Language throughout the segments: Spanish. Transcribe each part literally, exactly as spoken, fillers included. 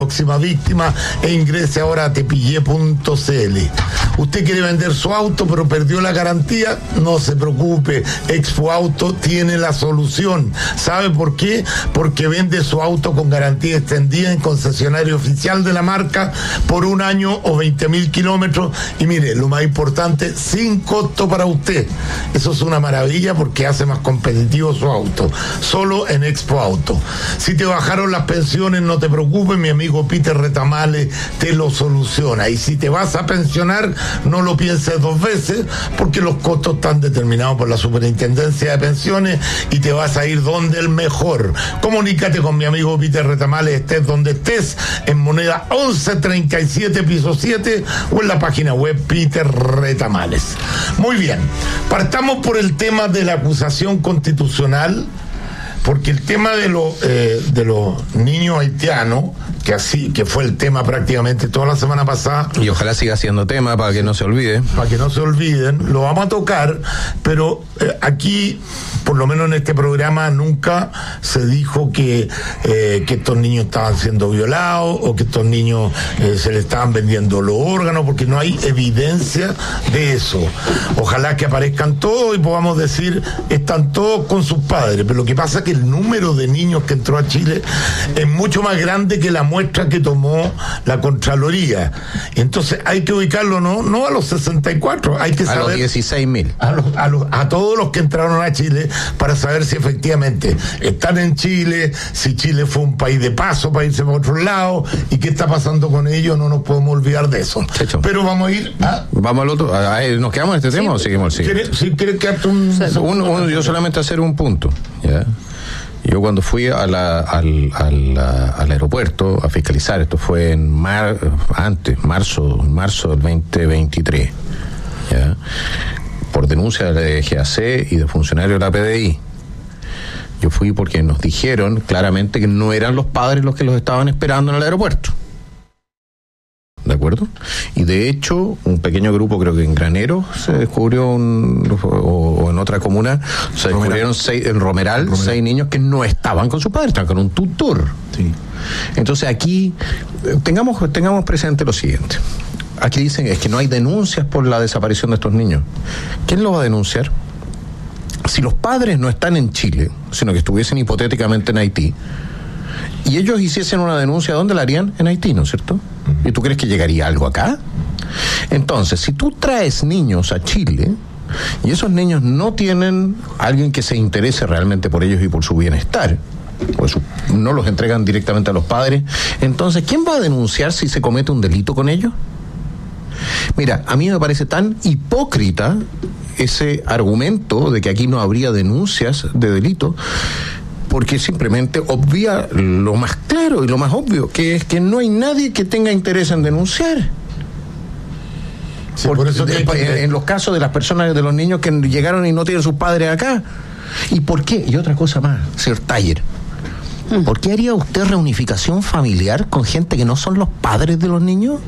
próxima víctima e ingrese ahora a tepillé punto c l. Usted quiere vender su auto pero perdió la garantía, no se preocupe, Expo Auto tiene la solución. ¿Sabe por qué? Porque vende su auto con garantía extendida en concesionario oficial de la marca por un año o veinte mil kilómetros, y mire, lo más importante, sin costo para usted. Eso es una maravilla porque hace más competitivo su auto, solo en Expo Auto. Si te bajaron las pensiones, no te preocupes, mi amigo Peter Retamales te lo soluciona. Y si te vas a pensionar, no lo pienses dos veces, porque los costos están determinados por la Superintendencia de Pensiones y te vas a ir donde el mejor. Comunícate con mi amigo Peter Retamales, estés donde estés, en Moneda once treinta y siete, piso siete, o en la página web Peter Retamales. Muy bien, partamos por el tema de la acusación constitucional, porque el tema de los eh, de los niños haitianos, que así que fue el tema prácticamente toda la semana pasada, y ojalá siga siendo tema para que no se olvide, para que no se olviden, lo vamos a tocar, pero eh, aquí, por lo menos en este programa, nunca se dijo que eh, que estos niños estaban siendo violados o que estos niños eh, se les estaban vendiendo los órganos, porque no hay evidencia de eso. Ojalá que aparezcan todos y podamos decir, están todos con sus padres, pero lo que pasa es que el número de niños que entró a Chile es mucho más grande que la muestra que tomó la Contraloría. Entonces hay que ubicarlo no no a los sesenta y cuatro, hay que saber a los dieciséis mil, a, los, a, los, a todos los que entraron a Chile, para saber si efectivamente están en Chile, si Chile fue un país de paso para irse para otro lado y qué está pasando con ellos. No nos podemos olvidar de eso. Checho. Pero vamos a ir a... vamos al otro. A, a, ¿nos quedamos en este sí, tema o seguimos? ¿Quieres si quiere quedarte un... un, un yo solamente hacer un punto, ¿ya? Yo cuando fui a la, al, al, al aeropuerto a fiscalizar, esto fue en mar, antes, marzo, marzo del veinte veintitrés, ¿ya? Por denuncia de G A C y de funcionarios de la P D I. Yo fui porque nos dijeron claramente que no eran los padres los que los estaban esperando en el aeropuerto. ¿De acuerdo? Y de hecho, un pequeño grupo, creo que en Granero se descubrió, un, o, o en otra comuna, se Romeral. descubrieron seis, en Romeral, Romeral, seis niños que no estaban con su padre, estaban con un tutor. Sí. Entonces aquí, tengamos, tengamos presente lo siguiente. Aquí dicen es que no hay denuncias por la desaparición de estos niños. ¿Quién lo va a denunciar? Si los padres no están en Chile, sino que estuviesen hipotéticamente en Haití, y ellos hiciesen una denuncia, ¿dónde la harían? En Haití, ¿no es cierto? Uh-huh. ¿Y tú crees que llegaría algo acá? Entonces, si tú traes niños a Chile y esos niños no tienen alguien que se interese realmente por ellos y por su bienestar, pues no los entregan directamente a los padres, entonces, ¿quién va a denunciar si se comete un delito con ellos? Mira, a mí me parece tan hipócrita ese argumento de que aquí no habría denuncias de delito, porque simplemente obvia lo más claro y lo más obvio, que es que no hay nadie que tenga interés en denunciar. Sí, por, por eso de, que... en los casos de las personas, de los niños que llegaron y no tienen sus padres acá. ¿Y por qué? Y otra cosa más, señor Taller, ¿por qué haría usted reunificación familiar con gente que no son los padres de los niños?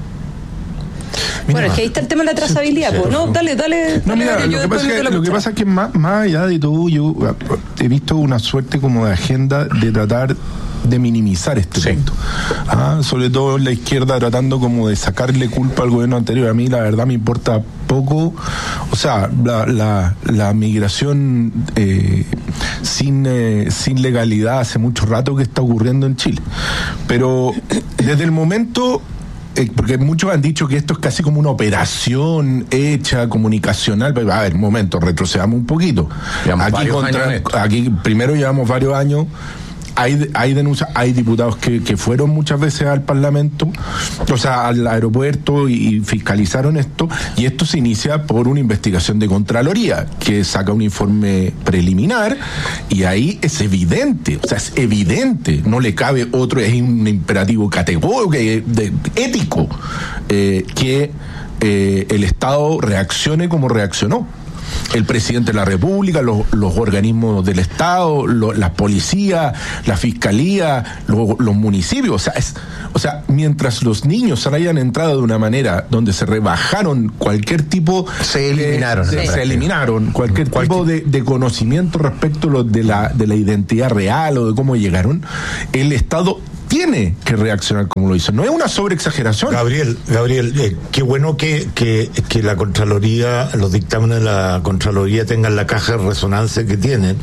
Mira, bueno, es que ahí está el tema de la trazabilidad, sí, pues, no, dale, dale. No, mira, dale, lo, que pasa, que, lo que pasa es que más, más allá de todo, yo he visto una suerte como de agenda de tratar de minimizar este sí. punto. Ah, sobre todo la izquierda tratando como de sacarle culpa al gobierno anterior. A mí la verdad me importa poco, o sea, la, la, la migración eh, sin, eh, sin legalidad hace mucho rato que está ocurriendo en Chile. Pero desde el momento... Eh, porque muchos han dicho que esto es casi como una operación hecha, comunicacional. Pero, a ver, un momento, retrocedamos un poquito. Aquí, contra, aquí primero llevamos varios años. Hay, hay denuncias, hay diputados que, que fueron muchas veces al Parlamento, o sea, al aeropuerto y, y fiscalizaron esto, y esto se inicia por una investigación de Contraloría, que saca un informe preliminar, y ahí es evidente, o sea, es evidente, no le cabe otro, es un imperativo categórico, de, ético, eh, que eh, el Estado reaccione como reaccionó. El presidente de la República, los, los organismos del Estado, lo, la policía, la fiscalía, lo, los municipios, o sea, es, o sea, mientras los niños hayan entrado de una manera donde se rebajaron cualquier tipo, se eliminaron, de, de, se eliminaron cualquier, cualquier tipo de, de conocimiento respecto a lo de la de la identidad real o de cómo llegaron, el Estado tiene que reaccionar como lo hizo. No es una sobreexageración. Gabriel, Gabriel, eh, qué bueno que, que, que la Contraloría, los dictámenes de la Contraloría tengan la caja de resonancia que tienen.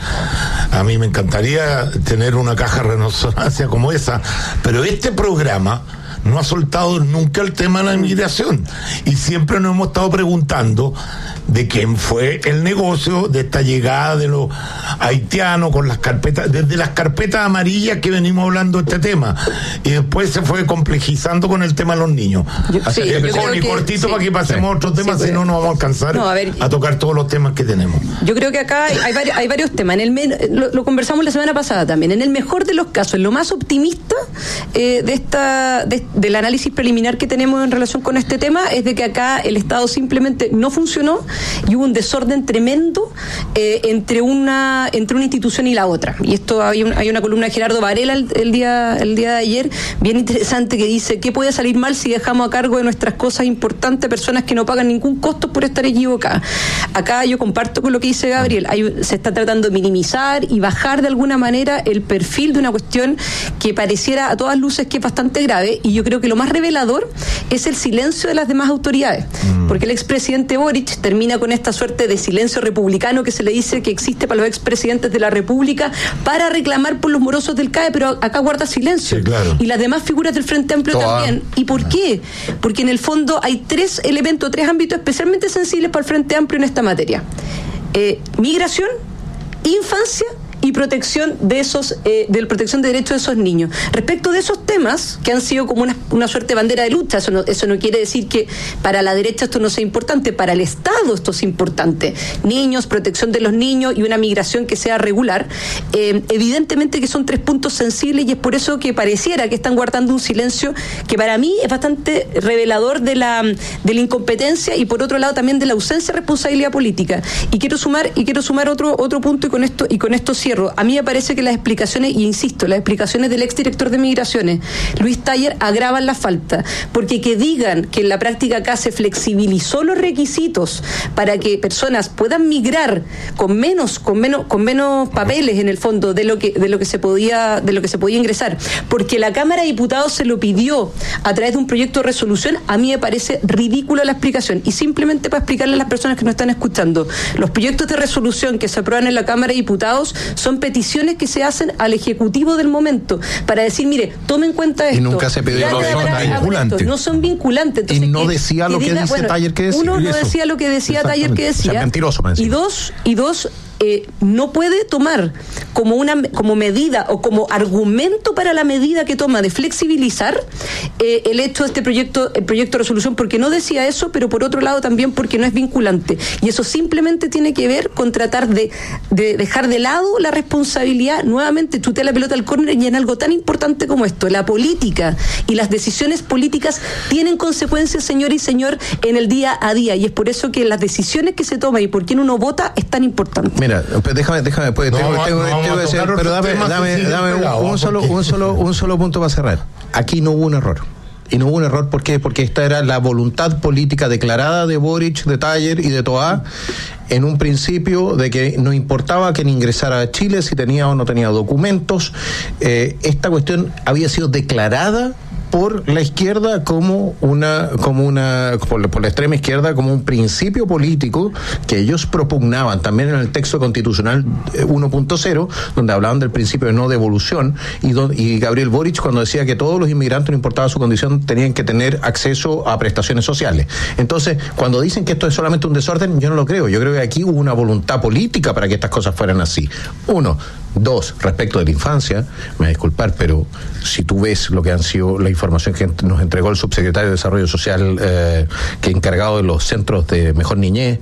A mí me encantaría tener una caja de resonancia como esa, pero este programa no ha soltado nunca el tema de la inmigración y siempre nos hemos estado preguntando de quién fue el negocio de esta llegada de los haitianos con las carpetas, desde las carpetas amarillas que venimos hablando de este tema, y después se fue complejizando con el tema de los niños. Yo, sí, yo creo y que, cortito sí, para que pasemos sí, a otros temas, sí, si no nos vamos a alcanzar no, a, ver, a tocar todos los temas que tenemos. Yo creo que acá hay, hay, varios, hay varios temas. En el men, lo, lo conversamos la semana pasada también. En el mejor de los casos, en lo más optimista eh, de esta de, del análisis preliminar que tenemos en relación con este tema, es de que acá el Estado simplemente no funcionó y hubo un desorden tremendo eh, entre una entre una institución y la otra. Y esto hay, un, hay una columna de Gerardo Varela el, el día el día de ayer, bien interesante, que dice: ¿qué puede salir mal si dejamos a cargo de nuestras cosas importantes a personas que no pagan ningún costo por estar equivocadas? Acá yo comparto con lo que dice Gabriel, hay, se está tratando de minimizar y bajar de alguna manera el perfil de una cuestión que pareciera a todas luces que es bastante grave, y yo creo que lo más revelador es el silencio de las demás autoridades, mm. porque el expresidente Boric termina con esta suerte de silencio republicano que se le dice que existe para los expresidentes de la República para reclamar por los morosos del C A E, pero acá guarda silencio. Sí, claro. Y las demás figuras del Frente Amplio Toda. también. ¿Y por qué? Porque en el fondo hay tres elementos, tres ámbitos especialmente sensibles para el Frente Amplio en esta materia. Eh, migración, infancia y protección de esos, eh, de la protección de derechos de esos niños. Respecto de esos temas, que han sido como una, una suerte de bandera de lucha, eso no, eso no quiere decir que para la derecha esto no sea importante, para el Estado esto es importante. Niños, protección de los niños y una migración que sea regular. Eh, evidentemente que son tres puntos sensibles, y es por eso que pareciera que están guardando un silencio que para mí es bastante revelador de la, de la incompetencia y por otro lado también de la ausencia de responsabilidad política. Y quiero sumar, y quiero sumar otro, otro punto y con esto, y con esto cierro. A mí me parece que las explicaciones, y insisto, las explicaciones del exdirector de Migraciones, Luis Taller, agravan la falta, porque que digan que en la práctica acá se flexibilizó los requisitos para que personas puedan migrar con menos, con menos, con menos papeles en el fondo de lo que, de lo que se podía, de lo que se podía ingresar, porque la Cámara de Diputados se lo pidió a través de un proyecto de resolución, a mí me parece ridícula la explicación. Y simplemente para explicarle a las personas que nos están escuchando, los proyectos de resolución que se aprueban en la Cámara de Diputados son peticiones que se hacen al Ejecutivo del momento para decir, mire, tome en cuenta esto. Y nunca se pidió no son vinculantes. No son vinculantes. Entonces, y no que, decía que lo que diga, dice bueno, Taller que decía. Uno no decía lo que decía Taller que decía. O sea, mentiroso, y dos, y dos, Eh, no puede tomar como una como medida o como argumento para la medida que toma de flexibilizar eh, el hecho de este proyecto el proyecto de resolución, porque no decía eso, pero por otro lado también porque no es vinculante, y eso simplemente tiene que ver con tratar de, de dejar de lado la responsabilidad, nuevamente chutea la pelota al córner, y en algo tan importante como esto, la política y las decisiones políticas tienen consecuencias, señor y señor, en el día a día, y es por eso que las decisiones que se toman y por quién uno vota es tan importante. Mira, déjame, déjame, pues, no, tengo, no, tengo, no, tengo que decir, pero dame, dame, dame un, un solo, un solo, un solo punto para cerrar. Aquí no hubo un error. Y no hubo un error, ¿por qué? Porque esta era la voluntad política declarada de Boric, de Taller y de Toá en un principio, de que no importaba quién ingresara a Chile, si tenía o no tenía documentos. Eh, esta cuestión había sido declarada por la izquierda como una, como una, por, por la extrema izquierda, como un principio político que ellos propugnaban también en el texto constitucional uno punto cero, donde hablaban del principio de no devolución, y, don, y Gabriel Boric cuando decía que todos los inmigrantes, no importaba su condición, tenían que tener acceso a prestaciones sociales. Entonces, cuando dicen que esto es solamente un desorden, yo no lo creo. Yo creo que aquí hubo una voluntad política para que estas cosas fueran así. Uno. Dos, respecto de la infancia, me voy a disculpar, pero si tú ves lo que han sido la información que nos entregó el subsecretario de Desarrollo Social, eh, que encargado de los centros de mejor niñez,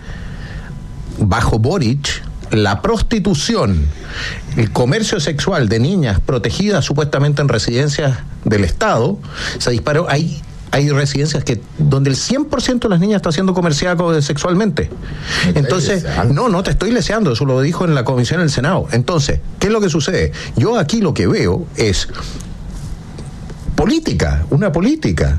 bajo Boric, la prostitución, el comercio sexual de niñas protegidas supuestamente en residencias del Estado, se disparó. Hay Hay residencias que donde el cien por ciento de las niñas está siendo comerciada sexualmente. Entonces, no, no te estoy leseando, eso lo dijo en la comisión del Senado. Entonces, ¿qué es lo que sucede? Yo aquí lo que veo es política, una política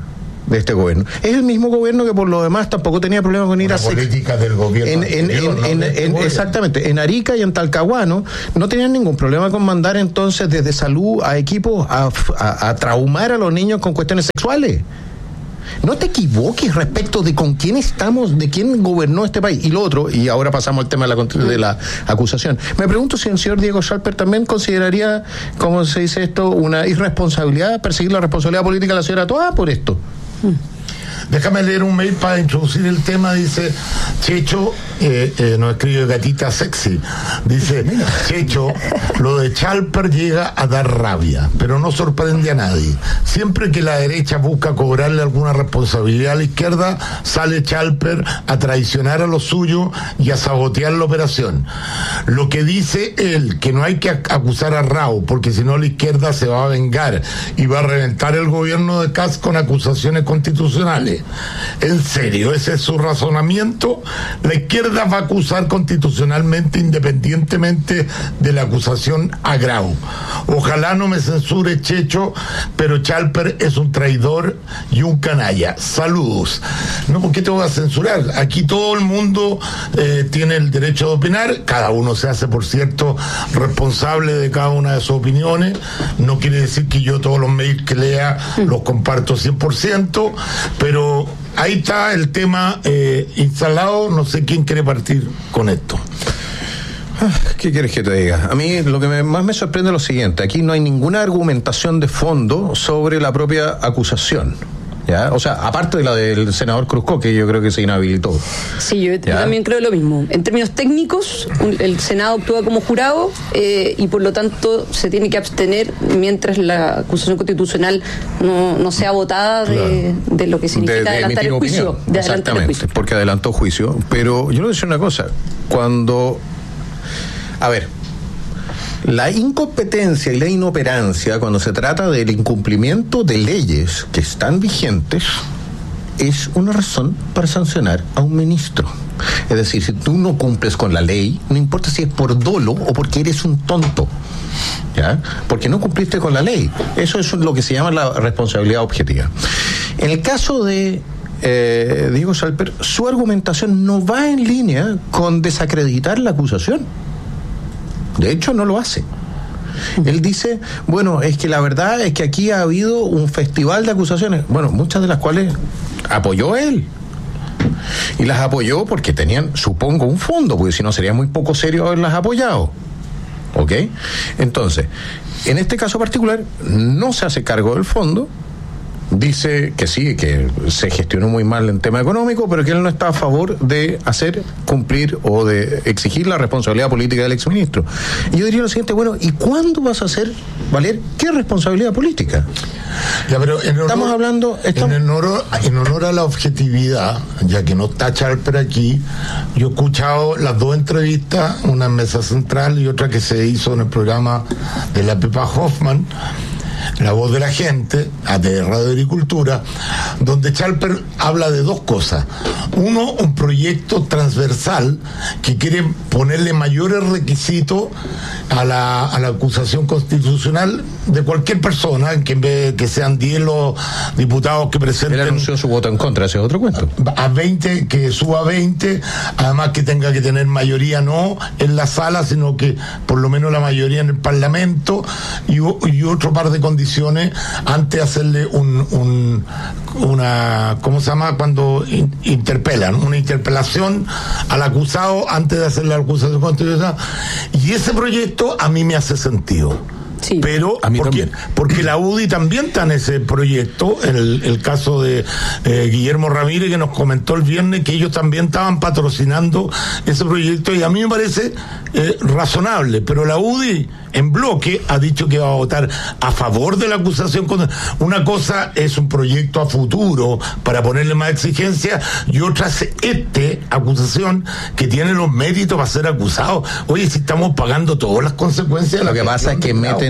de este gobierno. Es el mismo gobierno que por lo demás tampoco tenía problemas con ir la a política del gobierno. En, en, en, en, en, exactamente, en Arica y en Talcahuano no tenían ningún problema con mandar entonces desde salud a equipos a, a, a traumar a los niños con cuestiones sexuales. No te equivoques respecto de con quién estamos, de quién gobernó este país. Y lo otro, y ahora pasamos al tema de la, de la acusación. Me pregunto si el señor Diego Schalper también consideraría, ¿cómo se dice esto?, una irresponsabilidad, perseguir la responsabilidad política de la señora Toá por esto. Déjame leer un mail para introducir el tema. Dice Checho, eh, eh, nos escribe Gatita Sexy, dice Checho, lo de Schalper llega a dar rabia, pero no sorprende a nadie. Siempre que la derecha busca cobrarle alguna responsabilidad a la izquierda, sale Schalper a traicionar a lo suyo y a sabotear la operación. Lo que dice él, que no hay que acusar a Rao, porque si no la izquierda se va a vengar y va a reventar el gobierno de Kast con acusaciones constitucionales. ¿En serio ese es su razonamiento? La izquierda va a acusar constitucionalmente independientemente de la acusación a Grau. Ojalá no me censure Checho, pero Schalper es un traidor y un canalla. Saludos. No, ¿por qué te voy a censurar? Aquí todo el mundo eh, tiene el derecho de opinar, cada uno se hace, por cierto, responsable de cada una de sus opiniones. No quiere decir que yo todos los mails que lea los comparto cien por ciento, pero ahí está el tema eh, instalado. No sé quién quiere partir con esto. ¿Qué quieres que te diga? A mí lo que me, más me sorprende es lo siguiente: aquí no hay ninguna argumentación de fondo sobre la propia acusación. ¿Ya? O sea, aparte de la del senador Cruzco, que yo creo que se inhabilitó. Sí, yo, yo también creo lo mismo. En términos técnicos, un, el Senado actúa como jurado eh, y por lo tanto se tiene que abstener mientras la acusación constitucional no, no sea votada de, claro, de lo que significa de, de adelantar el juicio. De adelantar Exactamente, el juicio. Porque adelantó juicio. Pero yo le voy a decir una cosa. Cuando... A ver... La incompetencia y la inoperancia, cuando se trata del incumplimiento de leyes que están vigentes, es una razón para sancionar a un ministro. Es decir, si tú no cumples con la ley, no importa si es por dolo o porque eres un tonto, ¿ya? Porque no cumpliste con la ley. Eso es lo que se llama la responsabilidad objetiva. En el caso de eh, Diego Schalper, su argumentación no va en línea con desacreditar la acusación. De hecho, no lo hace. Él dice, bueno, es que la verdad es que aquí ha habido un festival de acusaciones, bueno, muchas de las cuales apoyó él. Y las apoyó porque tenían, supongo, un fondo, porque si no sería muy poco serio haberlas apoyado. ¿Ok? Entonces, en este caso particular, no se hace cargo del fondo. Dice que sí, que se gestionó muy mal en tema económico, pero que él no está a favor de hacer cumplir o de exigir la responsabilidad política del exministro. Y yo diría lo siguiente, bueno, ¿y cuándo vas a hacer valer qué responsabilidad política? Ya, pero en honor, estamos hablando... Estamos... En, honor, en honor a la objetividad, ya que no está Schalper aquí, yo he escuchado las dos entrevistas, una en Mesa Central y otra que se hizo en el programa de la Pepa Hoffman, La Voz de la Gente, de Radio Agricultura, donde Schalper habla de dos cosas. Uno, un proyecto transversal que quiere ponerle mayores requisitos a la, a la acusación constitucional de cualquier persona, que en vez de que sean diez los diputados que presenten... Él anunció su voto en contra, ese es otro cuento. A veinte, que suba a veinte, además que tenga que tener mayoría no en la sala, sino que por lo menos la mayoría en el Parlamento, y, y otro par de condiciones antes de hacerle un, un una, ¿cómo se llama? Cuando in, interpelan, una interpelación al acusado antes de hacerle la acusación constitucional. Y ese proyecto a mí me hace sentido. Sí. Pero a mí ¿por también. Qué? Porque la U D I también está en ese proyecto, en el, el caso de eh, Guillermo Ramírez, que nos comentó el viernes que ellos también estaban patrocinando ese proyecto, y a mí me parece eh, razonable, pero la U D I en bloque ha dicho que va a votar a favor de la acusación. Una cosa es un proyecto a futuro para ponerle más exigencia, y otra es este acusación que tiene los méritos para ser acusado. Oye, si estamos pagando todas las consecuencias de lo la que pasa es que meten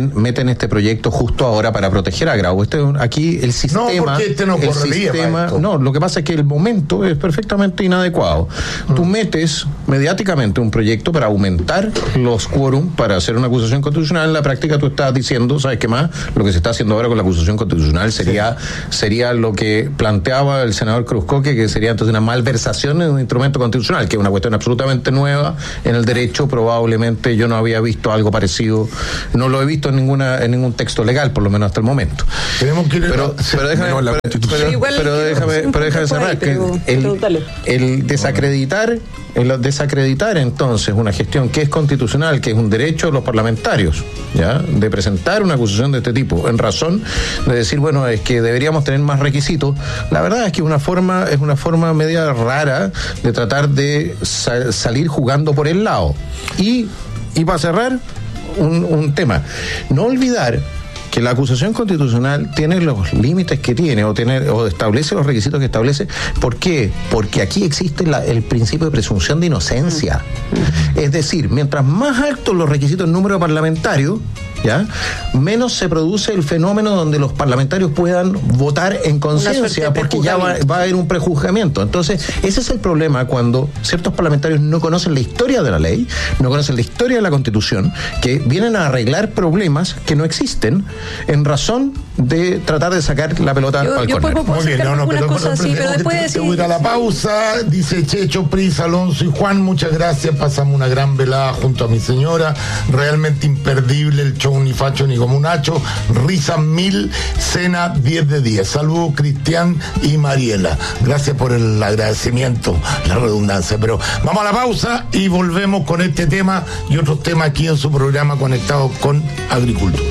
meten meten este proyecto justo ahora para proteger a Grau. Este, aquí el sistema... No, porque este no el correría sistema, no, lo que pasa es que el momento es perfectamente inadecuado. Mm. Tú metes mediáticamente un proyecto para aumentar los quórum para hacer una acusación constitucional. En la práctica tú estás diciendo, ¿sabes qué más? Lo que se está haciendo ahora con la acusación constitucional sería, sí. sería lo que planteaba el senador Cruzcoque, que sería entonces una malversación de un instrumento constitucional, que es una cuestión absolutamente nueva en el derecho. Probablemente yo no había visto algo parecido, no lo he visto en ninguna en ningún texto legal, por lo menos hasta el momento. Tenemos que ir pero, a, pero déjame, pero, pero, pero, pero déjame, pero déjame cerrar, que el, el desacreditar el desacreditar entonces una gestión que es constitucional, que es un derecho de los parlamentarios, ¿ya?, de presentar una acusación de este tipo, en razón de decir, bueno, es que deberíamos tener más requisitos. La verdad es que una forma es una forma media rara de tratar de sa- salir jugando por el lado. Y, y para cerrar, un, un tema, no olvidar que la acusación constitucional tiene los límites que tiene o tiene o establece los requisitos que establece. ¿Por qué? Porque aquí existe la, el principio de presunción de inocencia. Es decir, mientras más altos los requisitos en número parlamentario, ¿ya?, menos se produce el fenómeno donde los parlamentarios puedan votar en conciencia, porque ya va, va a haber un prejuzgamiento. Entonces, ese es el problema cuando ciertos parlamentarios no conocen la historia de la ley, no conocen la historia de la Constitución, que vienen a arreglar problemas que no existen en razón de tratar de sacar la pelota yo, al yo córner. Muy bien, no, no, pero, cosas así, pero después decir... Voy a ir a la pausa, dice Checho, Pris, Alonso y Juan, muchas gracias, pasamos una gran velada junto a mi señora, realmente imperdible el show, ni facho ni como un hacho, risa mil, cena diez de diez. Saludos Cristian y Mariela, gracias por el agradecimiento, la redundancia, pero vamos a la pausa y volvemos con este tema y otros temas aquí en su programa Conectados con Agricultura.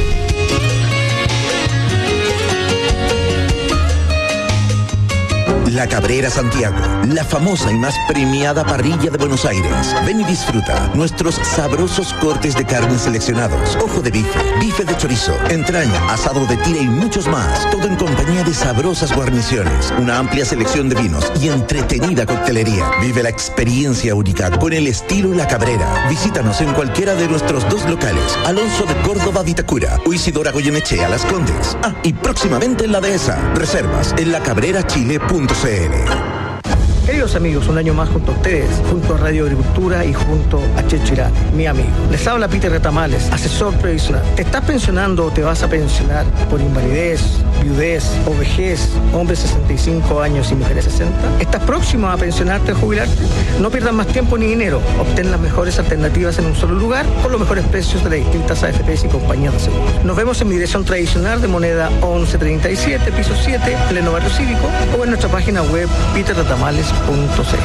La Cabrera Santiago, la famosa y más premiada parrilla de Buenos Aires. Ven y disfruta nuestros sabrosos cortes de carne seleccionados, ojo de bife, bife de chorizo, entraña, asado de tira y muchos más. Todo en compañía de sabrosas guarniciones, una amplia selección de vinos y entretenida coctelería. Vive la experiencia única con el estilo La Cabrera. Visítanos en cualquiera de nuestros dos locales, Alonso de Córdoba, Vitacura, o Isidora Goyenechea, Las Condes. Ah, y próximamente en La Dehesa. Reservas en lacabrerachile punto c l. Queridos amigos, un año más junto a ustedes, junto a Radio Agricultura y junto a Checho Irán, mi amigo. Les habla Peter Retamales, asesor previsional. ¿Te estás pensionando o te vas a pensionar por invalidez, viudez o vejez, hombres sesenta y cinco años y mujeres sesenta? ¿Estás próximo a pensionarte o jubilarte? No pierdas más tiempo ni dinero. Obtén las mejores alternativas en un solo lugar con los mejores precios de las distintas A F Pes y compañías de seguros. Nos vemos en mi dirección tradicional de moneda once treinta y siete, piso siete, pleno barrio cívico, o en nuestra página web peter retamales punto c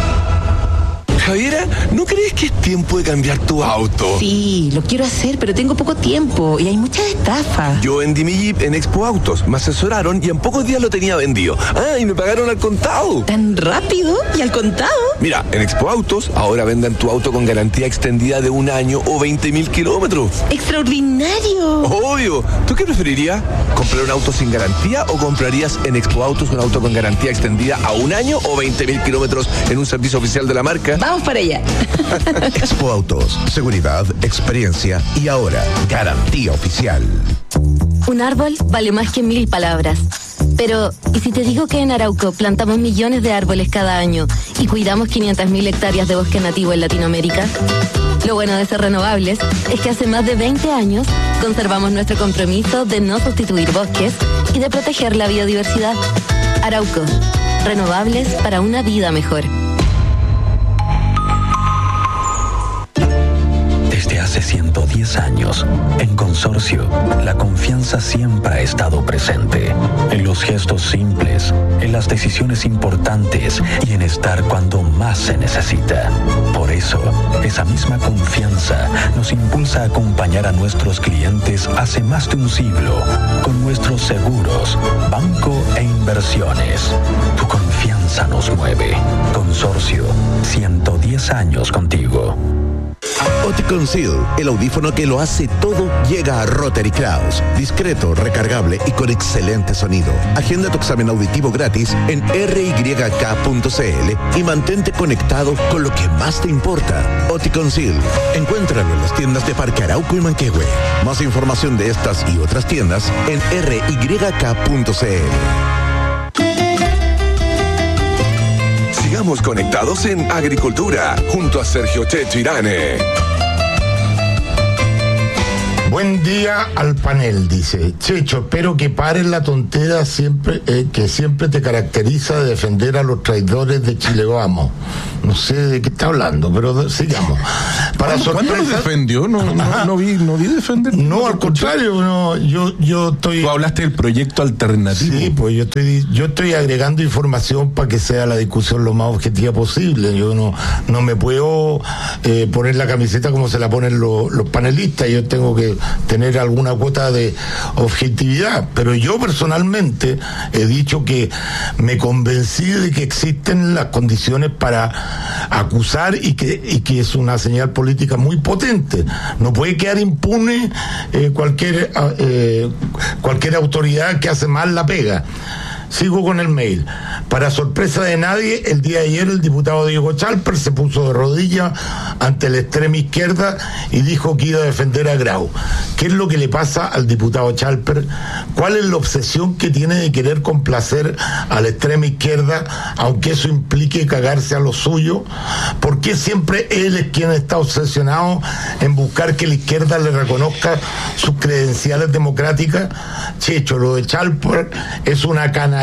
l. Javiera, ¿no crees que es tiempo de cambiar tu auto? Sí, lo quiero hacer, pero tengo poco tiempo y hay muchas estafas. Yo vendí mi Jeep en Expo Autos, me asesoraron y en pocos días lo tenía vendido. Ah, y me pagaron al contado. ¿Tan rápido? ¿Y al contado? Mira, en Expo Autos ahora vendan tu auto con garantía extendida de un año o veinte mil kilómetros. ¡Extraordinario! Obvio. ¿Tú qué preferirías? ¿Comprar un auto sin garantía o comprarías en Expo Autos un auto con garantía extendida a un año o veinte mil kilómetros en un servicio oficial de la marca? Vamos para allá. Expo Autos, seguridad, experiencia y ahora garantía oficial. Un árbol vale más que mil palabras. Pero, ¿y si te digo que en Arauco plantamos millones de árboles cada año y cuidamos quinientas mil hectáreas de bosque nativo en Latinoamérica? Lo bueno de ser renovables es que hace más de veinte años conservamos nuestro compromiso de no sustituir bosques y de proteger la biodiversidad. Arauco, renovables para una vida mejor. Desde hace ciento diez años, en Consorcio, la confianza siempre ha estado presente. En los gestos simples, en las decisiones importantes y en estar cuando más se necesita. Por eso, esa misma confianza nos impulsa a acompañar a nuestros clientes hace más de un siglo con nuestros seguros, banco e inversiones. Tu confianza nos mueve. Consorcio, ciento diez años contigo. Oticon Seal, el audífono que lo hace todo, llega a Rotary Kraus. Discreto, recargable y con excelente sonido. Agenda tu examen auditivo gratis en r y k punto c l y mantente conectado con lo que más te importa. Oticon Seal. Encuéntralo en las tiendas de Parque Arauco y Manquehue. Más información de estas y otras tiendas en r y k punto c l. Sigamos conectados en Agricultura, junto a Sergio Checho Irane. Buen día al panel, dice Checho. Espero que pares la tontera siempre eh, que siempre te caracteriza de defender a los traidores de Chile Vamos. No sé de qué está hablando, pero sigamos. Para sorpresa, ¿cuándo lo defendió? No, no, no vi, no vi defender. No, no al contrario, no, yo, yo estoy. Tú hablaste del proyecto alternativo. Sí, pues yo estoy, yo estoy agregando información para que sea la discusión lo más objetiva posible. Yo no, no me puedo eh, poner la camiseta como se la ponen los, los panelistas. Yo tengo que tener alguna cuota de objetividad, pero yo personalmente he dicho que me convencí de que existen las condiciones para acusar y que, y que es una señal política muy potente. No puede quedar impune eh, cualquier eh, cualquier autoridad que hace mal la pega. Sigo con el mail. Para sorpresa de nadie, el día de ayer el diputado Diego Chalper se puso de rodillas ante la extrema izquierda y dijo que iba a defender a Grau. ¿Qué es lo que le pasa al diputado Chalper? ¿Cuál es la obsesión que tiene de querer complacer a la extrema izquierda, aunque eso implique cagarse a lo suyo? ¿Por qué siempre él es quien está obsesionado en buscar que la izquierda le reconozca sus credenciales democráticas? Checho, lo de Chalper es una cana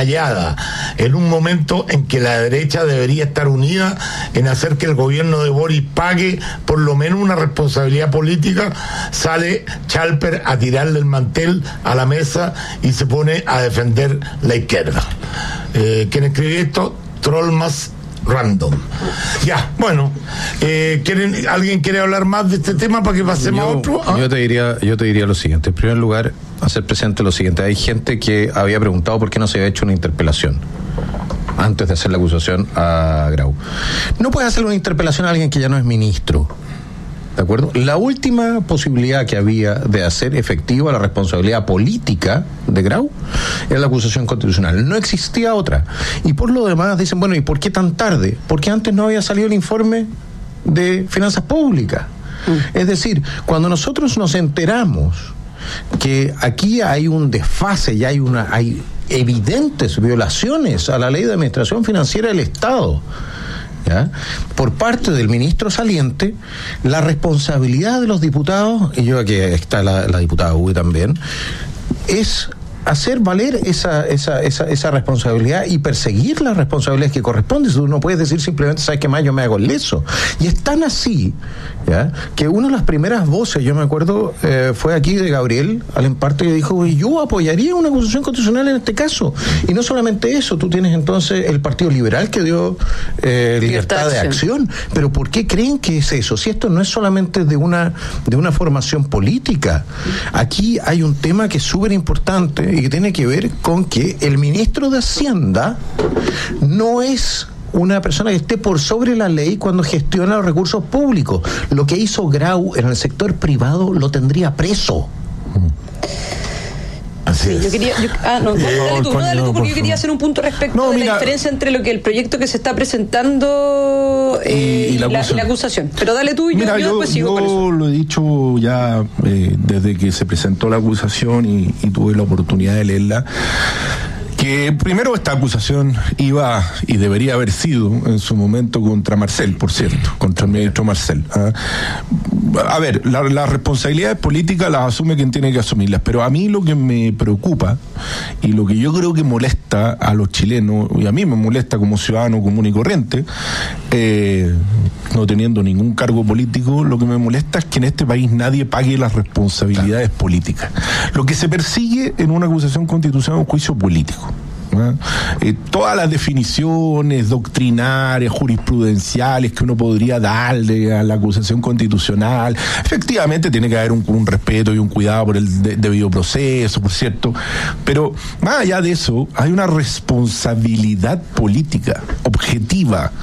en un momento en que la derecha debería estar unida en hacer que el gobierno de Boris pague por lo menos una responsabilidad política, sale Chalper a tirarle el mantel a la mesa y se pone a defender la izquierda. Eh, ¿Quién escribió esto? Trollmas Random. Ya, bueno, eh, ¿quieren, ¿alguien quiere hablar más de este tema para que pasemos yo, a otro? ¿Ah? Yo te diría, yo te diría lo siguiente. En primer lugar, hacer presente lo siguiente. Hay gente que había preguntado por qué no se había hecho una interpelación antes de hacer la acusación a Grau. No puedes hacer una interpelación a alguien que ya no es ministro. ¿De acuerdo? La última posibilidad que había de hacer efectiva la responsabilidad política de Grau era la acusación constitucional. No existía otra. Y por lo demás dicen, bueno, ¿y por qué tan tarde? Porque antes no había salido el informe de finanzas públicas. Mm. Es decir, cuando nosotros nos enteramos que aquí hay un desfase y hay una hay evidentes violaciones a la ley de administración financiera del Estado, ¿ya?, por parte del ministro saliente, la responsabilidad de los diputados, y yo aquí está la, la diputada Uy también, es hacer valer esa, esa, esa, esa responsabilidad y perseguir las responsabilidades que corresponden. Tú no puedes decir simplemente, ¿sabes qué más? Yo me hago el leso. Y es tan así, ¿ya?, que una de las primeras voces, yo me acuerdo, eh, fue aquí de Gabriel Alemparte, que dijo, yo apoyaría una acusación constitucional en este caso. Y no solamente eso, tú tienes entonces el Partido Liberal que dio eh, libertad de acción. Pero ¿por qué creen que es eso? Si esto no es solamente de una, de una formación política. Aquí hay un tema que es súper importante y que tiene que ver con que el ministro de Hacienda no es una persona que esté por sobre la ley cuando gestiona los recursos públicos. Lo que hizo Grau en el sector privado lo tendría preso. Así sí, es. yo quería, yo, ah, no, Eh, dale tú, no, dale tú, porque yo quería hacer un punto respecto No, de mira, la diferencia entre lo que el proyecto que se está presentando eh, y, y, la y, la, y la acusación. Pero dale tú y Mira, yo, yo, yo después sigo yo con eso. lo he dicho ya eh, desde que se presentó la acusación y, y tuve la oportunidad de leerla, que primero esta acusación iba y debería haber sido en su momento contra Marcel, por cierto, contra el ministro Marcel. ¿eh? A ver, las la responsabilidades políticas las asume quien tiene que asumirlas, pero a mí lo que me preocupa y lo que yo creo que molesta a los chilenos, y a mí me molesta como ciudadano común y corriente, eh, no teniendo ningún cargo político, lo que me molesta es que en este país nadie pague las responsabilidades políticas. Lo que se persigue en una acusación constitucional es un juicio político. ¿no? Eh, todas las definiciones doctrinarias, jurisprudenciales que uno podría darle a la acusación constitucional, efectivamente tiene que haber un, un respeto y un cuidado por el de, debido proceso, por cierto, pero más allá de eso hay una responsabilidad política objetiva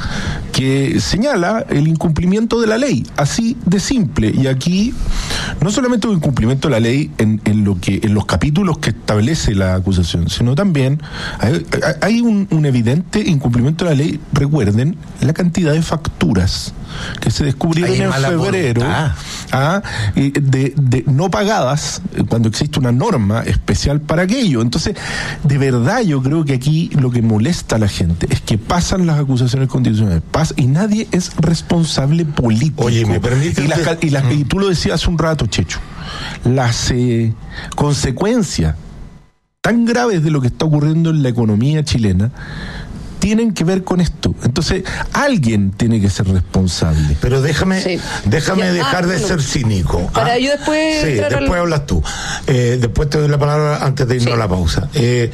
que señala el incumplimiento de la ley, así de simple. Y aquí no solamente un incumplimiento de la ley en, en lo que en los capítulos que establece la acusación, sino también hay, hay un, un evidente incumplimiento de la ley. Recuerden la cantidad de facturas que se descubrieron en febrero ah, de, de no pagadas cuando existe una norma especial para aquello. Entonces, de verdad yo creo que aquí lo que molesta a la gente es que pasan las acusaciones constitucionales pasa, y nadie es responsable político. Oye, ¿me permite? Y, las, y, las, y tú lo decías hace un rato, Checho, las eh, consecuencias tan graves de lo que está ocurriendo en la economía chilena tienen que ver con esto. Entonces, alguien tiene que ser responsable. Pero déjame, sí. déjame ya, dejar ah, de bueno, ser cínico. Para ¿ah? yo después. Sí, después al... hablas tú. Eh, después te doy la palabra antes de irnos sí. a la pausa. Eh,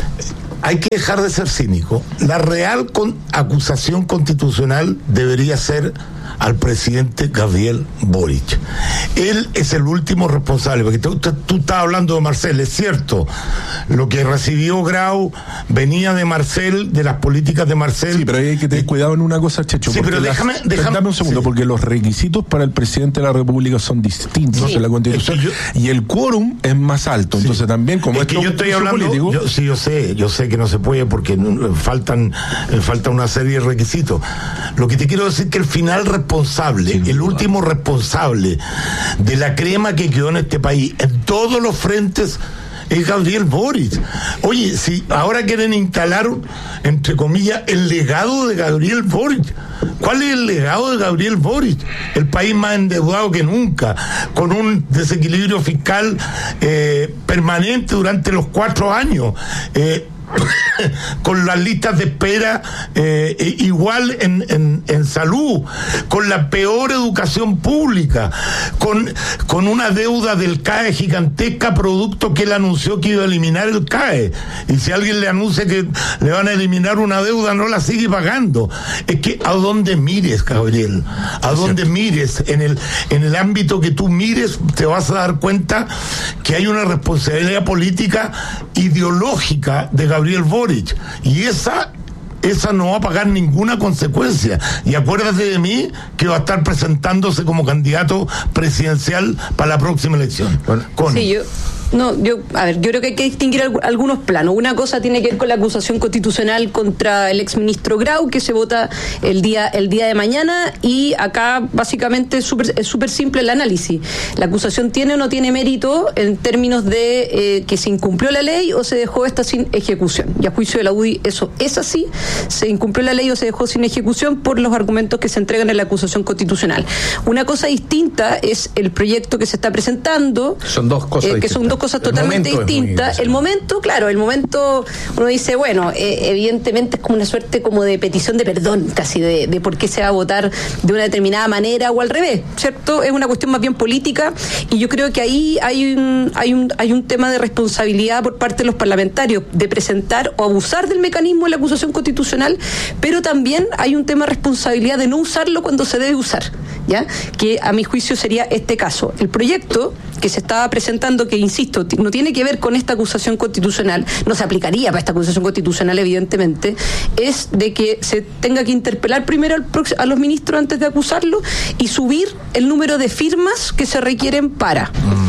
hay que dejar de ser cínico. La real con, acusación constitucional debería ser al presidente Gabriel Boric. Él es el último responsable, porque tú, tú, tú estás hablando de Marcel, es cierto, lo que recibió Grau venía de Marcel, de las políticas de Marcel. Sí, pero hay que tener cuidado en una cosa, Checho. Sí, pero déjame, las, déjame... Dame un segundo, sí. porque los requisitos para el presidente de la República son distintos sí. en la Constitución, yo, y el quórum es más alto, sí. entonces también como es que yo estoy hablando, político, yo, sí, yo sé, yo sé que no se puede porque no, faltan, falta una serie de requisitos. Lo que te quiero decir es que el final responsable, sí, el último responsable de la crema que quedó en este país, en todos los frentes, es Gabriel Boric. Oye, si ahora quieren instalar, entre comillas, el legado de Gabriel Boric. ¿Cuál es el legado de Gabriel Boric? El país más endeudado que nunca, con un desequilibrio fiscal eh, permanente durante los cuatro años. Eh, con las listas de espera eh, igual en, en, en salud, con la peor educación pública, con, con una deuda del C A E gigantesca, producto que él anunció que iba a eliminar el C A E, y si alguien le anuncia que le van a eliminar una deuda, no la sigue pagando. Es que a dónde mires, Gabriel, a dónde mires, en el, en el ámbito que tú mires, te vas a dar cuenta que hay una responsabilidad política ideológica de Gabriel Gabriel Boric, y esa esa no va a pagar ninguna consecuencia. Y acuérdate de mí que va a estar presentándose como candidato presidencial para la próxima elección. Bueno, con... Sí, yo No, yo, a ver, yo creo que hay que distinguir algunos planos. Una cosa tiene que ver con la acusación constitucional contra el exministro Grau, que se vota el día el día de mañana, y acá básicamente es súper es súper simple el análisis. La acusación tiene o no tiene mérito en términos de eh, que se incumplió la ley o se dejó esta sin ejecución. Y a juicio de la U D I eso es así, se incumplió la ley o se dejó sin ejecución por los argumentos que se entregan en la acusación constitucional. Una cosa distinta es el proyecto que se está presentando. Son dos cosas eh, que son dos cosas totalmente distintas. El momento, claro, el momento, uno dice, bueno, eh, evidentemente es como una suerte como de petición de perdón, casi, de, de por qué se va a votar de una determinada manera o al revés, ¿cierto? Es una cuestión más bien política, y yo creo que ahí hay un, hay un, hay un tema de responsabilidad por parte de los parlamentarios de presentar o abusar del mecanismo de la acusación constitucional, pero también hay un tema de responsabilidad de no usarlo cuando se debe usar, ¿ya? Que a mi juicio sería este caso. El proyecto que se estaba presentando, que insisto, no tiene que ver con esta acusación constitucional, no se aplicaría para esta acusación constitucional, evidentemente, es de que se tenga que interpelar primero al, a los ministros antes de acusarlo y subir el número de firmas que se requieren para.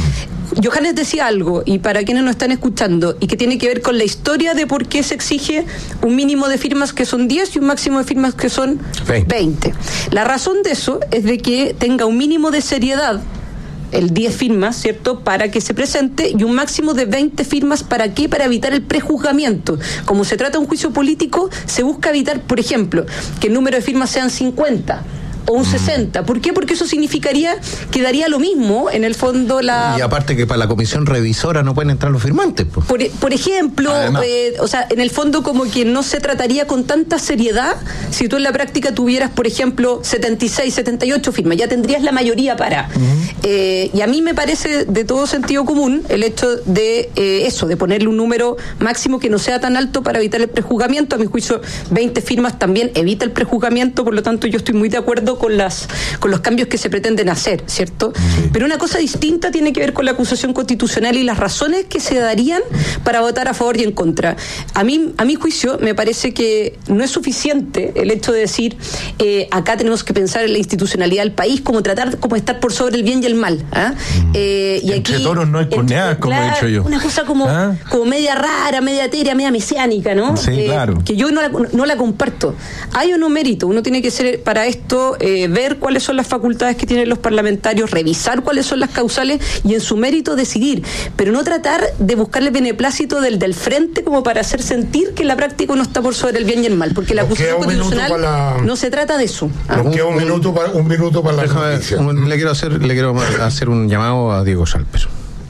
Mm. Johannes decía algo, y para quienes nos están escuchando, y que tiene que ver con la historia de por qué se exige un mínimo de firmas que son diez y un máximo de firmas que son veinte. La razón de eso es de que tenga un mínimo de seriedad, el diez firmas, ¿cierto?, para que se presente, y un máximo de veinte firmas. ¿Para qué? Para evitar el prejuzgamiento. Como se trata de un juicio político, se busca evitar, por ejemplo, que el número de firmas sean cincuenta o un sesenta. ¿Por qué? Porque eso significaría que daría lo mismo, en el fondo, la... Y aparte que para la comisión revisora no pueden entrar los firmantes, pues. Por, por ejemplo, eh, o sea, en el fondo como que no se trataría con tanta seriedad si tú en la práctica tuvieras, por ejemplo, setenta y seis, setenta y ocho firmas, ya tendrías la mayoría para. Uh-huh. Eh, y a mí me parece de todo sentido común el hecho de eh, eso, de ponerle un número máximo que no sea tan alto para evitar el prejuzgamiento. A mi juicio, veinte firmas también evita el prejuzgamiento, por lo tanto yo estoy muy de acuerdo con las con los cambios que se pretenden hacer, ¿cierto? Sí. Pero una cosa distinta tiene que ver con la acusación constitucional y las razones que se darían para votar a favor y en contra. A mí, a mi juicio, me parece que no es suficiente el hecho de decir eh, acá tenemos que pensar en la institucionalidad del país, como tratar como estar por sobre el bien y el mal. ¿ah? Mm. Eh, y entre aquí, toros no hay coneadas, como claro, he dicho yo. Una cosa como, ¿Ah? como media rara, media etérea, media mesiánica, ¿no? Sí, eh, claro. Que yo no la, no la comparto. Hay o no mérito, uno tiene que ser para esto, eh, ver cuáles son las facultades que tienen los parlamentarios, revisar cuáles son las causales y en su mérito decidir, pero no tratar de buscarle el beneplácito del del frente como para hacer sentir que en la práctica uno está por sobre el bien y el mal, porque la acusación constitucional la... no se trata de eso. ¿Ah? Nos queda un minuto para, un minuto para la noticia. Un, le quiero hacer le quiero hacer un llamado a Diego Salper,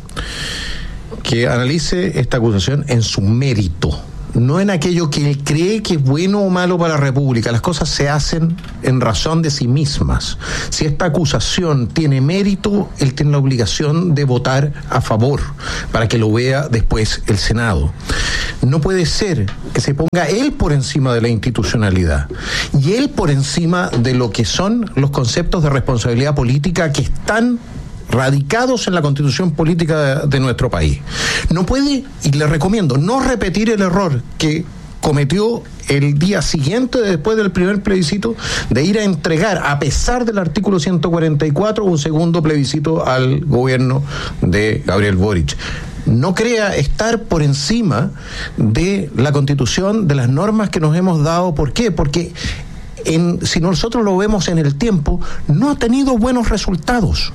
que analice esta acusación en su mérito, no en aquello que él cree que es bueno o malo para la República. Las cosas se hacen en razón de sí mismas. Si esta acusación tiene mérito, él tiene la obligación de votar a favor para que lo vea después el Senado. No puede ser que se ponga él por encima de la institucionalidad y él por encima de lo que son los conceptos de responsabilidad política que están radicados en la constitución política de, de nuestro país. No puede, y le recomiendo, no repetir el error que cometió el día siguiente, después del primer plebiscito, de ir a entregar, a pesar del artículo ciento cuarenta y cuatro, un segundo plebiscito al gobierno de Gabriel Boric. No crea estar por encima de la Constitución, de las normas que nos hemos dado. ¿Por qué? Porque en, si nosotros lo vemos en el tiempo, no ha tenido buenos resultados.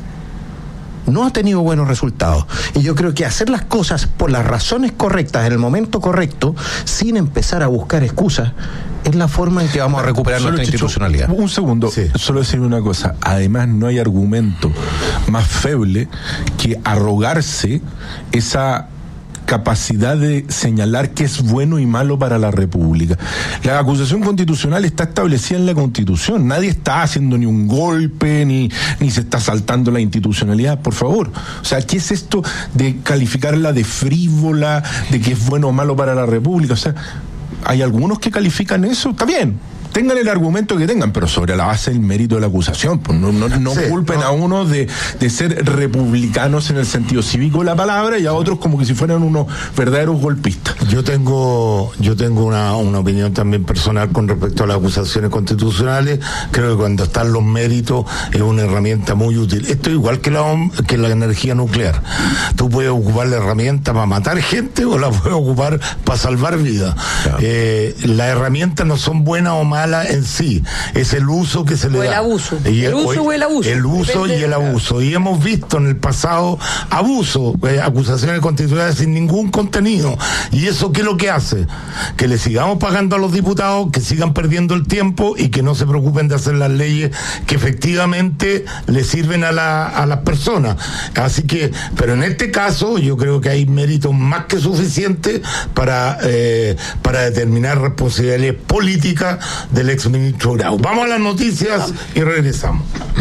No ha tenido buenos resultados. Y yo creo que hacer las cosas por las razones correctas, en el momento correcto, sin empezar a buscar excusas, es la forma en que vamos a recuperar solo nuestra Chicho, institucionalidad. Un segundo, sí. Solo decir una cosa. Además, no hay argumento más feble que arrogarse esa capacidad de señalar qué es bueno y malo para la República. La acusación constitucional está establecida en la Constitución. Nadie está haciendo ni un golpe, ni, ni se está saltando la institucionalidad, por favor. O sea, ¿qué es esto de calificarla de frívola, de que es bueno o malo para la República? O sea, hay algunos que califican eso, está bien. Tengan el argumento que tengan, pero sobre la base del mérito de la acusación. Pues no no, no sí, culpen no. a unos de, de ser republicanos en el sentido cívico de la palabra y a otros como que si fueran unos verdaderos golpistas. Yo tengo yo tengo una, una opinión también personal con respecto a las acusaciones constitucionales. Creo que cuando están los méritos es una herramienta muy útil. Esto es igual que la, que la energía nuclear. Tú puedes ocupar la herramienta para matar gente o la puedes ocupar para salvar vidas. Claro. Eh, las herramientas no son buenas o malas en sí, es el uso que se le o da. El abuso. Y el, el uso o el abuso. El uso Depende y el abuso. Y hemos visto en el pasado abuso, eh, acusaciones constitucionales sin ningún contenido. ¿Y eso qué es lo que hace? Que le sigamos pagando a los diputados, que sigan perdiendo el tiempo y que no se preocupen de hacer las leyes que efectivamente le sirven a, la, a las personas. Así que, pero en este caso yo creo que hay méritos más que suficientes para, eh, para determinar responsabilidades políticas del exministro Grau. Vamos a las noticias y regresamos.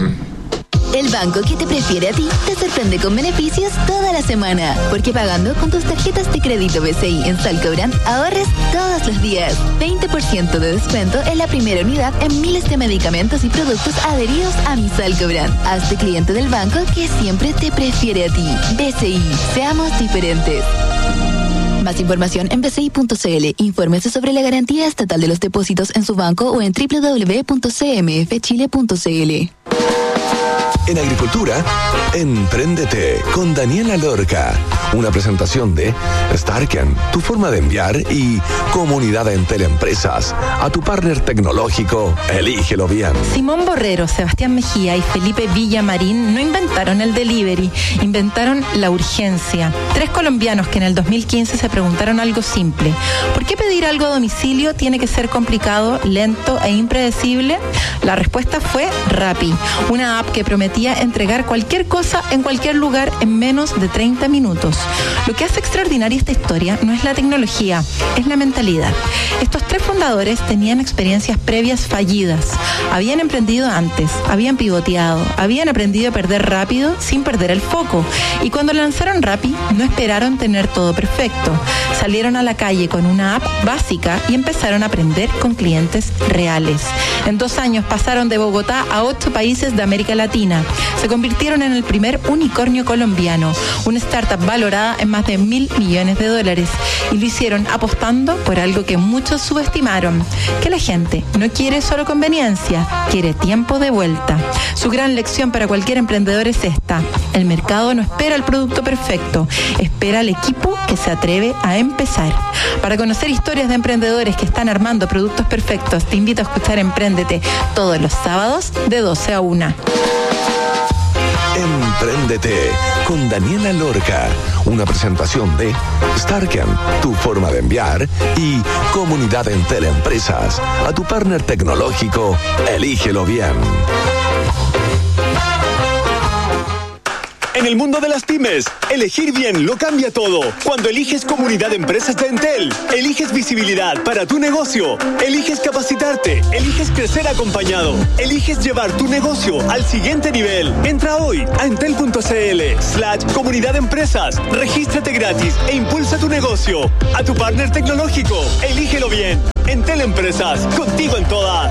El banco que te prefiere a ti te sorprende con beneficios toda la semana. Porque pagando con tus tarjetas de crédito B C I en Salcobran, ahorres todos los días. veinte por ciento de descuento en la primera unidad en miles de medicamentos y productos adheridos a mi Salcobran. Hazte cliente del banco que siempre te prefiere a ti. B C I, seamos diferentes. Más información en b c i punto c l. Infórmese sobre la garantía estatal de los depósitos en su banco o en w w w punto c m f chile punto c l. En Agricultura, Empréndete con Daniela Lorca. Una presentación de Starken, tu forma de enviar, y Comunidad Entel Empresas. A tu partner tecnológico, elígelo bien. Simón Borrero, Sebastián Mejía y Felipe Villamarín no inventaron el delivery, inventaron la urgencia. Tres colombianos que en el dos mil quince se preguntaron algo simple: ¿por qué pedir algo a domicilio tiene que ser complicado, lento e impredecible? La respuesta fue Rappi, una app que prometía entregar cualquier cosa en cualquier lugar en menos de treinta minutos. Lo que hace extraordinaria esta historia no es la tecnología, es la mentalidad. Estos tres fundadores tenían experiencias previas fallidas. Habían emprendido antes, habían pivoteado, habían aprendido a perder rápido sin perder el foco. Y cuando lanzaron Rappi, no esperaron tener todo perfecto. Salieron a la calle con una app básica y empezaron a aprender con clientes reales. En dos años pasaron de Bogotá a ocho países de América Latina. Se convirtieron en el primer unicornio colombiano, una startup valorada en más de mil millones de dólares. Y lo hicieron apostando por algo que muchos subestimaron, que la gente no quiere solo conveniencia, quiere tiempo de vuelta. Su gran lección para cualquier emprendedor es esta: el mercado no espera el producto perfecto, espera al equipo que se atreve a empezar. Para conocer historias de emprendedores que están armando productos perfectos, te invito a escuchar Empréndete todos los sábados de doce a una. Empréndete con Daniela Lorca, una presentación de Starken, tu forma de enviar, y Comunidad Entel Empresas. A tu partner tecnológico, elígelo bien. En el mundo de las pymes, elegir bien lo cambia todo. Cuando eliges Comunidad de Empresas de Entel, eliges visibilidad para tu negocio, eliges capacitarte, eliges crecer acompañado, eliges llevar tu negocio al siguiente nivel. Entra hoy a entel.cl slash Comunidad de Empresas, regístrate gratis e impulsa tu negocio. A tu partner tecnológico, elígelo bien. Entel Empresas, contigo en todas.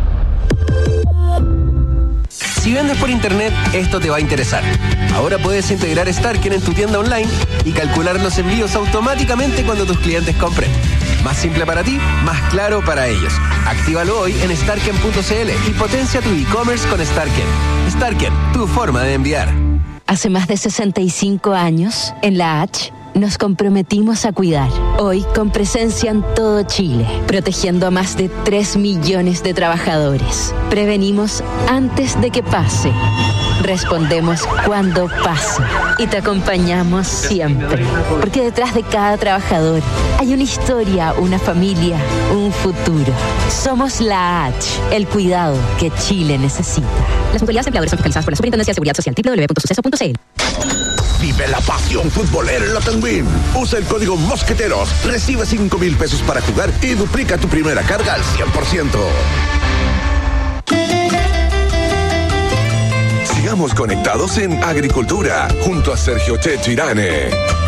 Si vendes por internet, esto te va a interesar. Ahora puedes integrar Starken en tu tienda online y calcular los envíos automáticamente cuando tus clientes compren. Más simple para ti, más claro para ellos. Actívalo hoy en starken punto c l y potencia tu e-commerce con Starken. Starken, tu forma de enviar. Hace más de sesenta y cinco años, en la H, nos comprometimos a cuidar. Hoy, con presencia en todo Chile, protegiendo a más de tres millones de trabajadores. Prevenimos antes de que pase. Respondemos cuando pase. Y te acompañamos siempre. Porque detrás de cada trabajador hay una historia, una familia, un futuro. Somos la H, el cuidado que Chile necesita. Las mutualidades empleadores son fiscalizadas por la Superintendencia de Seguridad Social, doble u doble u doble u punto suceso punto c l. Vive la pasión futbolera en la Tenguín. Usa el código Mosqueteros, recibe cinco mil pesos para jugar y duplica tu primera carga al cien por ciento. Sigamos conectados en Agricultura, junto a Sergio Checho Irane.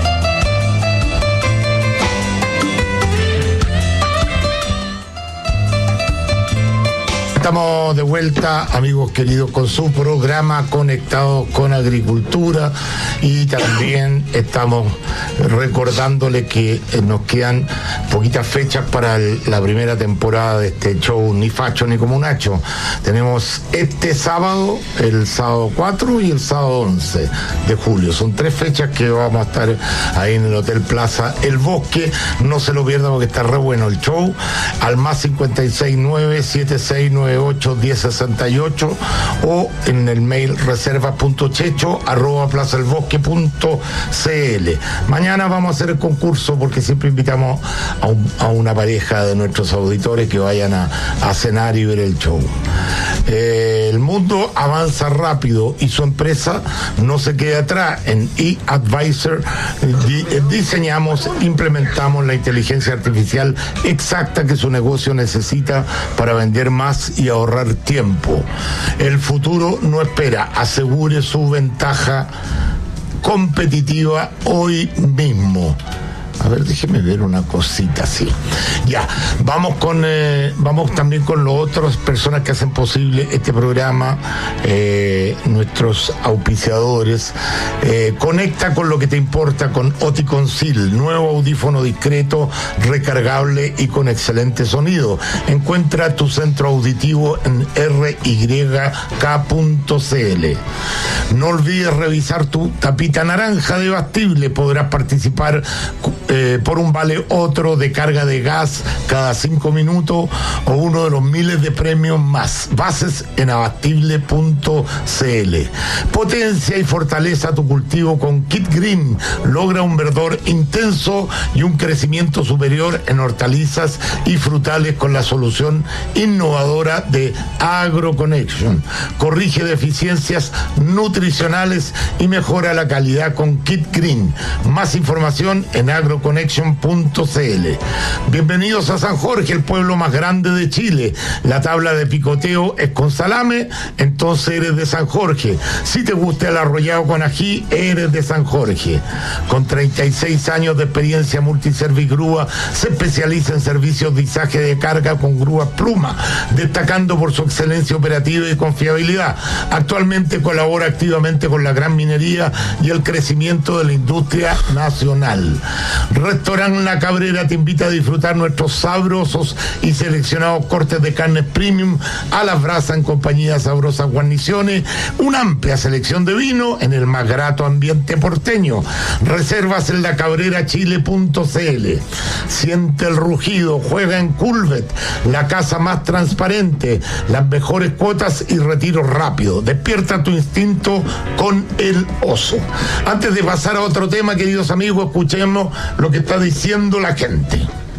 Estamos de vuelta, amigos queridos, con su programa Conectados con Agricultura, y también estamos recordándole que nos quedan poquitas fechas para el, la primera temporada de este show Ni Facho ni Comunacho. Tenemos este sábado, el sábado cuatro y el sábado once de julio. Son tres fechas que vamos a estar ahí en el Hotel Plaza El Bosque. No se lo pierda porque está re bueno el show. Al más cincuenta y seis nueve siete seis nueve ocho diez sesenta y ocho o en el mail reserva punto checho arroba plaza el bosque punto c l. Mañana vamos a hacer el concurso porque siempre invitamos a, un, a una pareja de nuestros auditores que vayan a, a cenar y ver el show. Eh, el mundo avanza rápido y su empresa no se queda atrás. En eAdvisor di, diseñamos, implementamos la inteligencia artificial exacta que su negocio necesita para vender más y ahorrar tiempo. El futuro no espera. Asegure su ventaja competitiva hoy mismo. A ver, déjeme ver una cosita así. Ya, vamos con eh, vamos también con las otras personas que hacen posible este programa, eh, nuestros auspiciadores. Eh, conecta con lo que te importa con Oticonceal, nuevo audífono discreto, recargable y con excelente sonido. Encuentra tu centro auditivo en r y k punto c l. No olvides revisar tu tapita naranja de Bastible. Podrás participar Eh, por un vale otro de carga de gas cada cada cinco minutos o uno de los miles de premios más. Bases en abastible punto c l. Potencia y fortaleza tu cultivo con Kit Green. Logra un verdor intenso y un crecimiento superior en hortalizas y frutales con la solución innovadora de AgroConnection. Corrige deficiencias nutricionales y mejora la calidad con Kit Green. Más información en agroconnection punto c l. Bienvenidos a San Jorge, el pueblo más grande de Chile. La tabla de picoteo es con salame, entonces eres de San Jorge. Si te gusta el arrollado con ají, eres de San Jorge. Con treinta y seis años de experiencia, Multiservigrúa se especializa en servicios de izaje de carga con grúa Pluma, destacando por su excelencia operativa y confiabilidad. Actualmente colabora activamente con la gran minería y el crecimiento de la industria nacional. Restaurant La Cabrera te invita a disfrutar nuestros sabrosos y seleccionados cortes de carnes premium a las brasas en compañía de sabrosas guarniciones, una amplia selección de vino en el más grato ambiente porteño. Reservas en la cabrera chile punto c l. Siente el rugido, juega en Culvet, la casa más transparente, las mejores cuotas y retiro rápido. Despierta tu instinto con el oso. Antes de pasar a otro tema, queridos amigos, escuchemos lo que está diciendo la gente.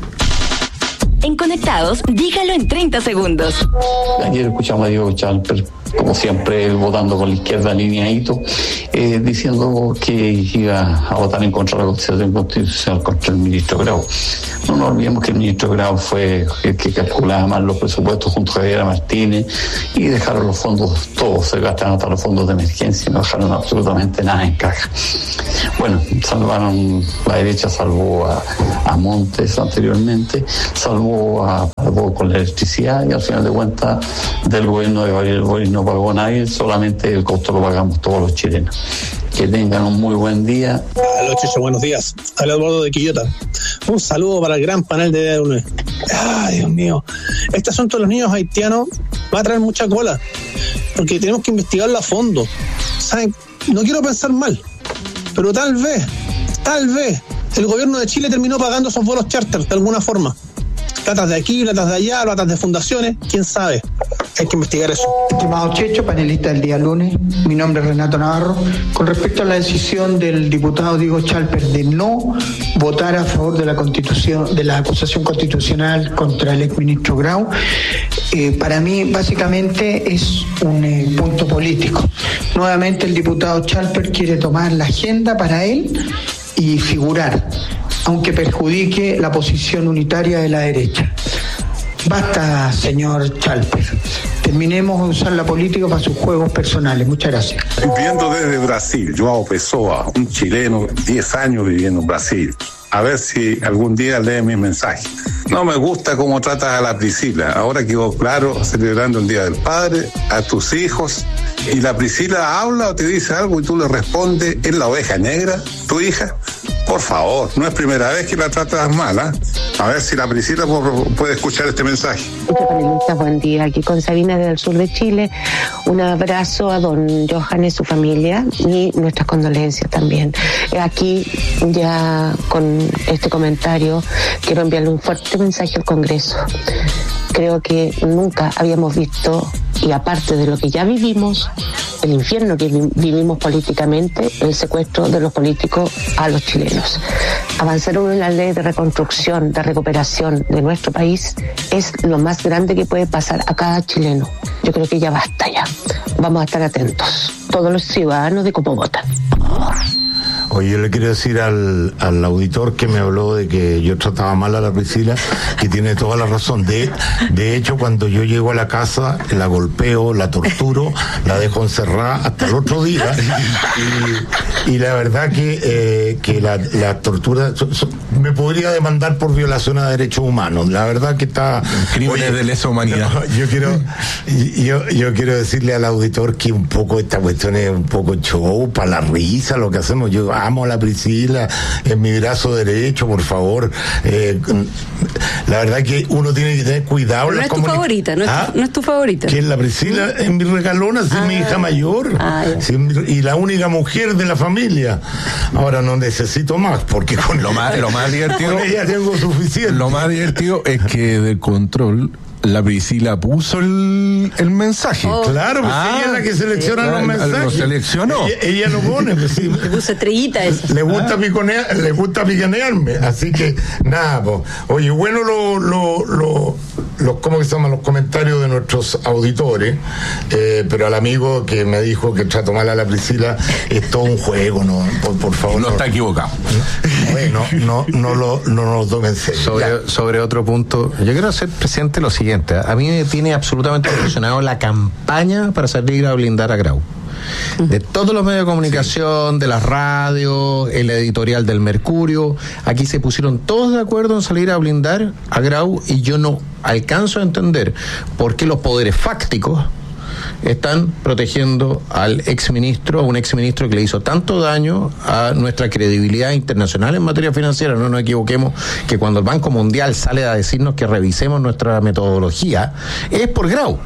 En Conectados, dígalo en treinta segundos. Ayer escuchamos a Diego Chalper, como siempre, votando con la izquierda alineadito, eh, diciendo que iba a votar en contra de la Constitución Constitucional contra el ministro Grau. No nos olvidemos que el ministro Grau fue el que calculaba mal los presupuestos junto a Javier Martínez y dejaron los fondos, todos se gastaron hasta los fondos de emergencia y no dejaron absolutamente nada en caja. Bueno, salvaron, la derecha salvó a, a Montes anteriormente, salvó a, a con la electricidad y al final de cuentas del gobierno de Gabriel Boric no pagó nadie, solamente el costo lo pagamos todos los chilenos. Que tengan un muy buen día. Hola, Chicho, buenos días. Habla Eduardo de Quillota. Un saludo para el gran panel de D uno. Ay, Dios mío. Este asunto de los niños haitianos va a traer mucha cola, porque tenemos que investigarlo a fondo. ¿Saben? No quiero pensar mal, pero tal vez, tal vez, el gobierno de Chile terminó pagando esos vuelos charter de alguna forma. Platas de aquí, platas de allá, platas de fundaciones, quién sabe. Hay que investigar eso. Estimado Checho, panelista del día lunes, mi nombre es Renato Navarro. Con respecto a la decisión del diputado Diego Chalper de no votar a favor de la constitución, de la acusación constitucional contra el exministro Grau, eh, para mí básicamente es un eh, punto político. Nuevamente el diputado Chalper quiere tomar la agenda para él y figurar, aunque perjudique la posición unitaria de la derecha. Basta, señor Chalper. Terminemos de usar la política para sus juegos personales. Muchas gracias. Viendo desde Brasil, Joao Pessoa, un chileno, diez años viviendo en Brasil. A ver si algún día lee mis mensajes. No me gusta cómo tratas a la Priscila. Ahora quedó claro, celebrando el Día del Padre, a tus hijos. Y la Priscila habla o te dice algo y tú le respondes, ¿es la oveja negra, tu hija? Por favor, no es primera vez que la tratas mal, ¿eh? A ver si la Priscila puede escuchar este mensaje. Panelistas, buen día. Aquí con Sabina desde el sur de Chile. Un abrazo a don Johan y su familia y nuestras condolencias también. Aquí ya con este comentario quiero enviarle un fuerte mensaje al Congreso. Creo que nunca habíamos visto, y aparte de lo que ya vivimos, el infierno que vi- vivimos políticamente, el secuestro de los políticos a los chilenos. Avanzar en la ley de reconstrucción, de recuperación de nuestro país es lo más grande que puede pasar a cada chileno. Yo creo que ya basta ya. Vamos a estar atentos, todos los ciudadanos de cómo votan. Oye, yo le quiero decir al, al auditor que me habló de que yo trataba mal a la Priscila, que tiene toda la razón. De, de hecho, cuando yo llego a la casa, la golpeo, la torturo, la dejo encerrada hasta el otro día. Y, y la verdad que, eh, que la, la tortura so, so, me podría demandar por violación a derechos humanos. La verdad que está... Crímenes de lesa humanidad. No, yo quiero yo, yo quiero decirle al auditor que un poco esta cuestión es un poco show, para la risa, lo que hacemos. Yo amo a la Priscila, es mi brazo derecho, por favor. Eh, la verdad que uno tiene que tener cuidado. No es tu comuni- favorita, no es, ¿Ah? tu, no es tu favorita. Que es la Priscila, es mi regalona, es Ah, mi hija mayor, ah, ya. sí, y la única mujer de la familia. Ahora no necesito más, porque con Lo más, lo más más divertido, con ella tengo suficiente. Lo más divertido es que del control la Priscila puso el, el mensaje. Oh. Claro, pues ah, ella es la que selecciona eh, los mensajes. Lo seleccionó. Ella, ella lo pone. Pues, sí. Le puso estrellita esa. Le gusta, ah. piconear, le gusta picanearme. Así que, nada, pues. Oye, bueno, lo, lo, lo, los, ¿cómo que se llaman? Los comentarios de nuestros auditores. Eh, pero al amigo que me dijo que trato mal a la Priscila, es todo un juego, ¿no? Por, por favor. No, no está equivocado. No, no, no, no, lo, no nos tomen en serio. Sobre, sobre otro punto, yo quiero hacer presente lo siguiente. A mí me tiene absolutamente impresionado la campaña para salir a blindar a Grau. De todos los medios de comunicación, de las radios, el editorial del Mercurio, aquí se pusieron todos de acuerdo en salir a blindar a Grau, y yo no alcanzo a entender por qué los poderes fácticos están protegiendo al exministro, a un exministro que le hizo tanto daño a nuestra credibilidad internacional en materia financiera. No nos equivoquemos que cuando el Banco Mundial sale a decirnos que revisemos nuestra metodología, es por Grau.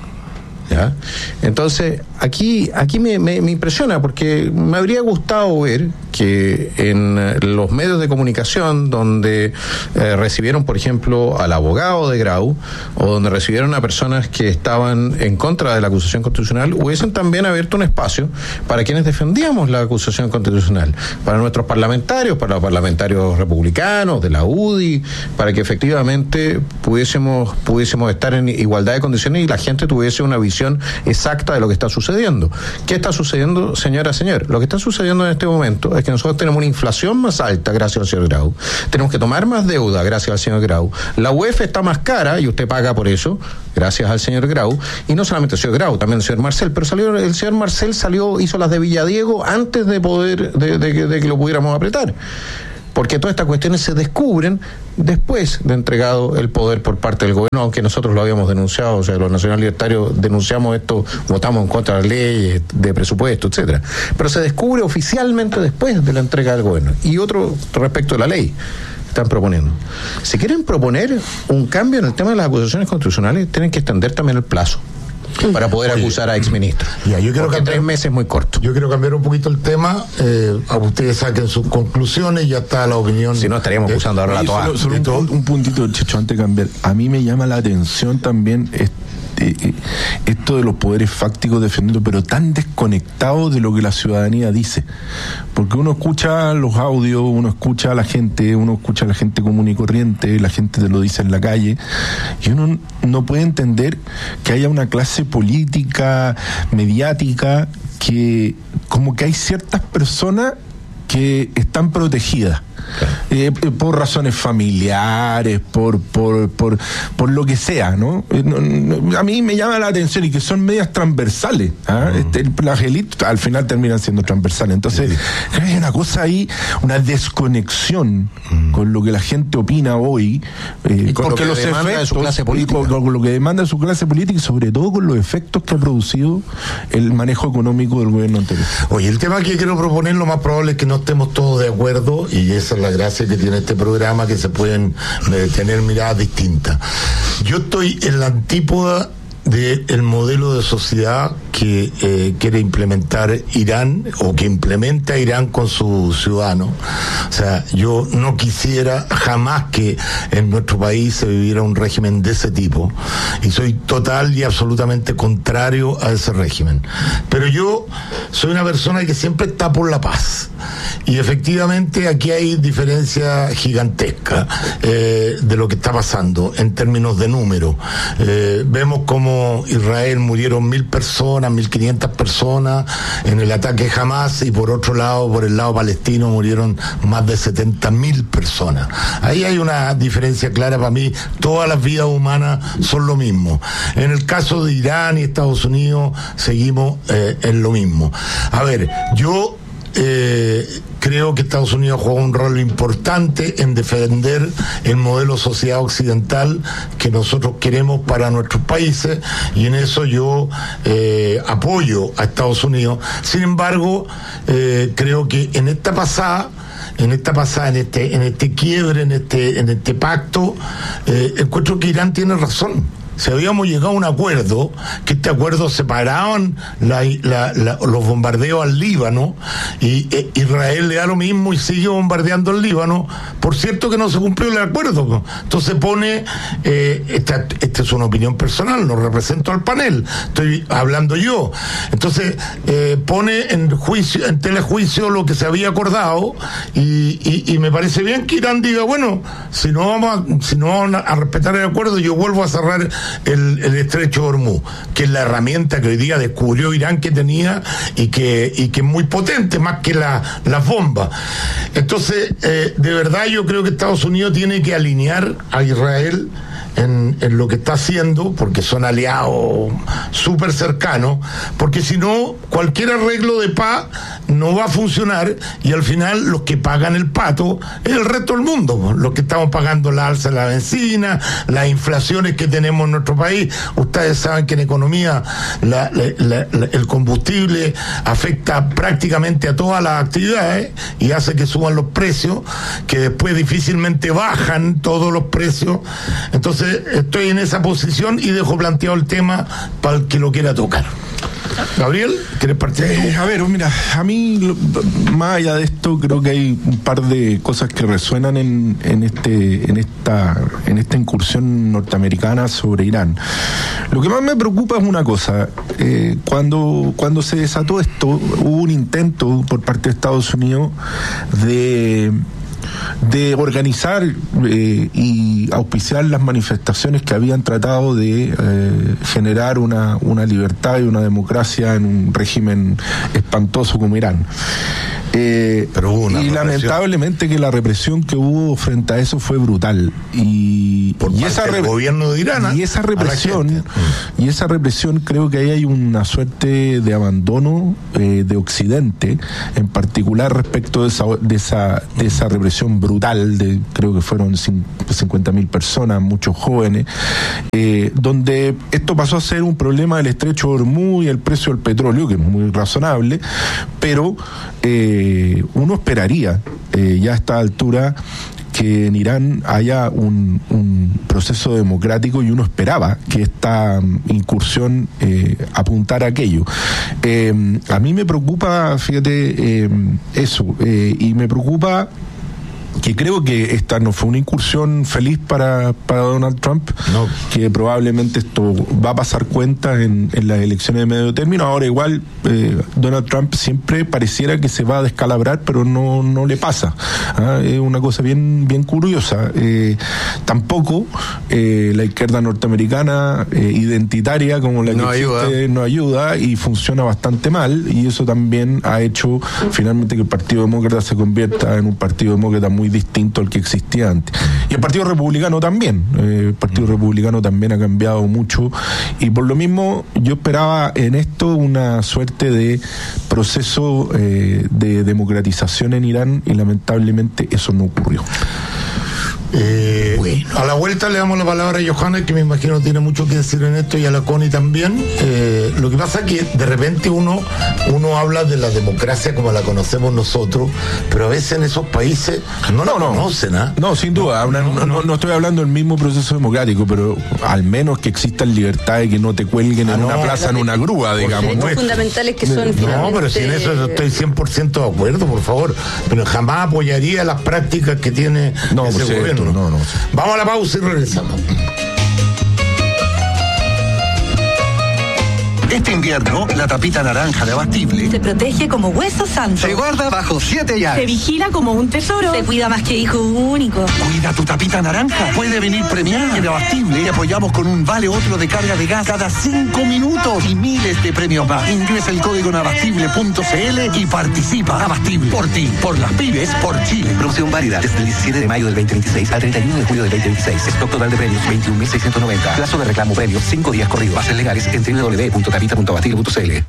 ¿Ya? Entonces, aquí, aquí me, me, me impresiona, porque me habría gustado ver que en los medios de comunicación donde eh, recibieron, por ejemplo, al abogado de Grau, o donde recibieron a personas que estaban en contra de la acusación constitucional, hubiesen también abierto un espacio para quienes defendíamos la acusación constitucional, para nuestros parlamentarios, para los parlamentarios republicanos, de la U D I, para que efectivamente pudiésemos, pudiésemos estar en igualdad de condiciones y la gente tuviese una visión exacta de lo que está sucediendo. ¿Qué está sucediendo, señora, señor? Lo que está sucediendo en este momento es que nosotros tenemos una inflación más alta gracias al señor Grau, tenemos que tomar más deuda gracias al señor Grau, la U E F está más cara y usted paga por eso gracias al señor Grau, y no solamente el señor Grau, también el señor Marcel, pero salió el señor Marcel salió, hizo las de Villadiego antes de poder, de, de, de, de que lo pudiéramos apretar, porque todas estas cuestiones se descubren después de entregado el poder por parte del gobierno, aunque nosotros lo habíamos denunciado. O sea, los nacional libertarios denunciamos esto, votamos en contra de las leyes de presupuesto, etcétera, pero se descubre oficialmente después de la entrega del gobierno. Y otro respecto de la ley están proponiendo, si quieren proponer un cambio en el tema de las acusaciones constitucionales, tienen que extender también el plazo para poder Oye, acusar a exministros. Ya, yo quiero Porque cambiar, tres meses es muy corto. Yo quiero cambiar un poquito el tema. Eh, a ustedes saquen sus conclusiones, ya está la opinión. Si no, estaríamos de, acusando ahora la toa. Solo, solo un, todo. un puntito, Checho, antes de cambiar. A mí me llama la atención también este, eh, esto de los poderes fácticos defendiendo, pero tan desconectados de lo que la ciudadanía dice. Porque uno escucha los audios, uno escucha a la gente, uno escucha a la gente común y corriente, la gente te lo dice en la calle, y uno no puede entender que haya una clase política, mediática, que como que hay ciertas personas que están protegidas. Eh, por razones familiares, por por por por lo que sea, ¿no? Eh, no, no a mí me llama la atención y que son medias transversales. ¿Ah? Mm. Este, las élites al final terminan siendo transversales. Entonces, sí. Hay una cosa ahí, una desconexión mm. con lo que la gente opina hoy, eh, y con porque lo que los efectos, de su clase política. Con, con lo que demanda su clase política y sobre todo con los efectos que ha producido el manejo económico del gobierno anterior. Oye, el tema que quiero proponer, lo más probable es que no estemos todos de acuerdo, y esa es la gracia que tiene este programa, que se pueden eh, tener miradas distintas. Yo estoy en la antípoda del modelo de sociedad que eh, quiere implementar Irán, o que implementa Irán con sus ciudadanos. O sea, yo no quisiera jamás que en nuestro país se viviera un régimen de ese tipo, y soy total y absolutamente contrario a ese régimen. Pero yo soy una persona que siempre está por la paz, y efectivamente aquí hay diferencia gigantesca eh, de lo que está pasando en términos de número. Eh, vemos como Israel murieron mil personas, mil quinientas personas en el ataque Hamas, y por otro lado, por el lado palestino, murieron más de setenta mil personas. Ahí hay una diferencia clara para mí. Todas las vidas humanas son lo mismo. En el caso de Irán y Estados Unidos seguimos eh, en lo mismo. A ver, yo Eh, creo que Estados Unidos juega un rol importante en defender el modelo sociedad occidental que nosotros queremos para nuestros países, y en eso yo eh, apoyo a Estados Unidos. Sin embargo, eh, creo que en esta pasada en esta pasada, en este, en este quiebre, en este, en este pacto, eh, encuentro que Irán tiene razón. si habíamos llegado a un acuerdo, que este acuerdo separaban la, la, la, los bombardeos al Líbano, y eh, Israel le da lo mismo y sigue bombardeando el Líbano. Por cierto que no se cumplió el acuerdo. Entonces pone, eh, esta, esta es una opinión personal, no represento al panel, estoy hablando yo. Entonces eh, pone en juicio, en telejuicio lo que se había acordado, y, y, y me parece bien que Irán diga, bueno, si no vamos a, si no vamos a respetar el acuerdo, yo vuelvo a cerrar el, el estrecho de Hormuz, que es la herramienta que hoy día descubrió Irán que tenía, y que, y que es muy potente, más que la, las bombas. Entonces, eh, de verdad yo creo que Estados Unidos tiene que alinear a Israel En, en lo que está haciendo, porque son aliados súper cercanos, porque si no, cualquier arreglo de paz no va a funcionar, y al final los que pagan el pato es el resto del mundo, los que estamos pagando la alza de la benzina, las inflaciones que tenemos en nuestro país. Ustedes saben que en economía la, la, la, la, el combustible afecta prácticamente a todas las actividades y hace que suban los precios, que después difícilmente bajan todos los precios. Entonces estoy en esa posición y dejo planteado el tema para el que lo quiera tocar. Gabriel, ¿quieres partir? Eh, a ver, mira, a mí, lo, más allá de esto, creo que hay un par de cosas que resuenan en, en este, en esta, en esta incursión norteamericana sobre Irán. Lo que más me preocupa es una cosa: eh, cuando, cuando se desató esto, hubo un intento por parte de Estados Unidos de de organizar eh, y auspiciar las manifestaciones que habían tratado de eh, generar una, una libertad y una democracia en un régimen espantoso como Irán. Eh, Pero hubo una y represión. Lamentablemente que la represión que hubo frente a eso fue brutal, y, por y parte esa del gobierno de Irán, y esa represión y esa represión creo que ahí hay una suerte de abandono eh, de Occidente, en particular respecto de esa de esa, de esa represión brutal de, creo que fueron cincuenta mil personas, muchos jóvenes, eh, donde esto pasó a ser un problema del estrecho de Hormuz y el precio del petróleo, que es muy razonable, pero eh, uno esperaría eh, ya a esta altura que en Irán haya un, un proceso democrático, y uno esperaba que esta um, incursión eh, apuntara a aquello. Eh, a mí me preocupa, fíjate, eh, eso, eh, y me preocupa que creo que esta no fue una incursión feliz para, para Donald Trump, no. Que probablemente esto va a pasar cuenta en, en las elecciones de medio término. Ahora igual eh, Donald Trump siempre pareciera que se va a descalabrar, pero no, no le pasa. ¿Ah? Es una cosa bien, bien curiosa. Eh, tampoco eh, la izquierda norteamericana eh, identitaria como la que no existe ayuda. no ayuda, y funciona bastante mal, y eso también ha hecho finalmente que el Partido Demócrata se convierta en un Partido Demócrata muy distinto al que existía antes. Y el Partido Republicano también. Eh, el Partido mm. Republicano también ha cambiado mucho, y por lo mismo yo esperaba en esto una suerte de proceso eh, de democratización en Irán, y lamentablemente eso no ocurrió. Eh, bueno. A la vuelta le damos la palabra a Johanna, que me imagino tiene mucho que decir en esto, y a la Connie también. Eh, lo que pasa es que de repente uno uno habla de la democracia como la conocemos nosotros, pero a veces en esos países no la no, conocen, ¿ah? No, sin duda. No, no, no, no estoy hablando del mismo proceso democrático, pero al menos que existan libertades, que no te cuelguen ah, en no, una plaza, en una grúa, digamos. Derechos fundamentales que son no, finalmente... pero si en eso estoy cien por ciento de acuerdo, por favor. Pero jamás apoyaría las prácticas que tiene no, ese pues gobierno. No, no, no. Vamos a la pausa y regresamos. Este invierno, la tapita naranja de Abastible se protege como hueso santo. Se guarda bajo siete llaves. Se vigila como un tesoro. Se cuida más que hijo único. Cuida tu tapita naranja. Puede venir premiada. En Abastible te apoyamos con un vale otro de carga de gas cada cinco minutos y miles de premios más. Ingresa el código en abastible punto c l y participa. Abastible. Por ti, por las pibes, por Chile. Promoción válida desde el diecisiete de mayo del veinte veintiséis al treinta y uno de julio del veinte veintiséis. Stock total de premios veintiún mil seiscientos noventa. Plazo de reclamo premios cinco días corridos. Bases legales en doble u doble u doble u punto capita punto abastible punto c l.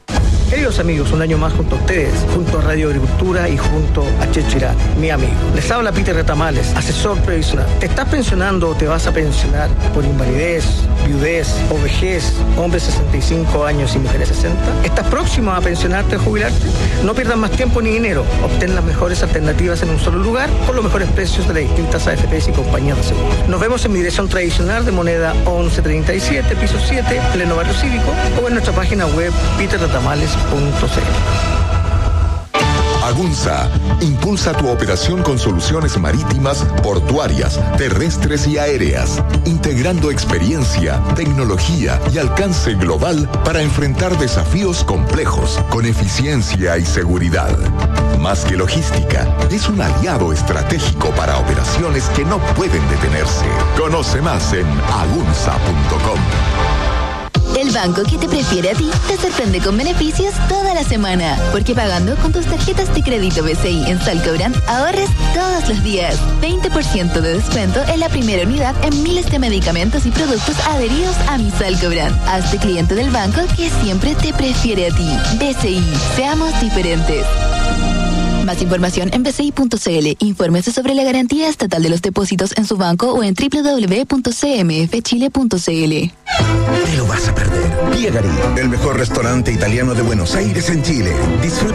Queridos amigos, un año más junto a ustedes, junto a Radio Agricultura y junto a Chechirán, mi amigo. Les habla Peter Retamales, asesor previsional. ¿Te estás pensionando o te vas a pensionar por invalidez, viudez o vejez, hombres sesenta y cinco años y mujeres sesenta? ¿Estás próximo a pensionarte o jubilarte? No pierdas más tiempo ni dinero. Obtén las mejores alternativas en un solo lugar por los mejores precios de las distintas A F Pes y compañías de seguros. Nos vemos en mi dirección tradicional de Moneda once treinta y siete, piso siete, pleno barrio cívico, o en nuestra página web peter retamales punto c l. Agunza impulsa tu operación con soluciones marítimas, portuarias, terrestres y aéreas, integrando experiencia, tecnología y alcance global para enfrentar desafíos complejos con eficiencia y seguridad. Más que logística, es un aliado estratégico para operaciones que no pueden detenerse. Conoce más en agunza punto com. El banco que te prefiere a ti te sorprende con beneficios toda la semana. Porque pagando con tus tarjetas de crédito B C I en Salcobrand, ahorres todos los días. veinte por ciento de descuento en la primera unidad en miles de medicamentos y productos adheridos a mi Salcobrand. Hazte cliente del banco que siempre te prefiere a ti. B C I, seamos diferentes. Más información en b c i punto c l. Infórmese sobre la garantía estatal de los depósitos en su banco o en w w w punto c m f chile punto c l. Te lo vas a perder. Piegari, el mejor restaurante italiano de Buenos Aires en Chile. Disfruta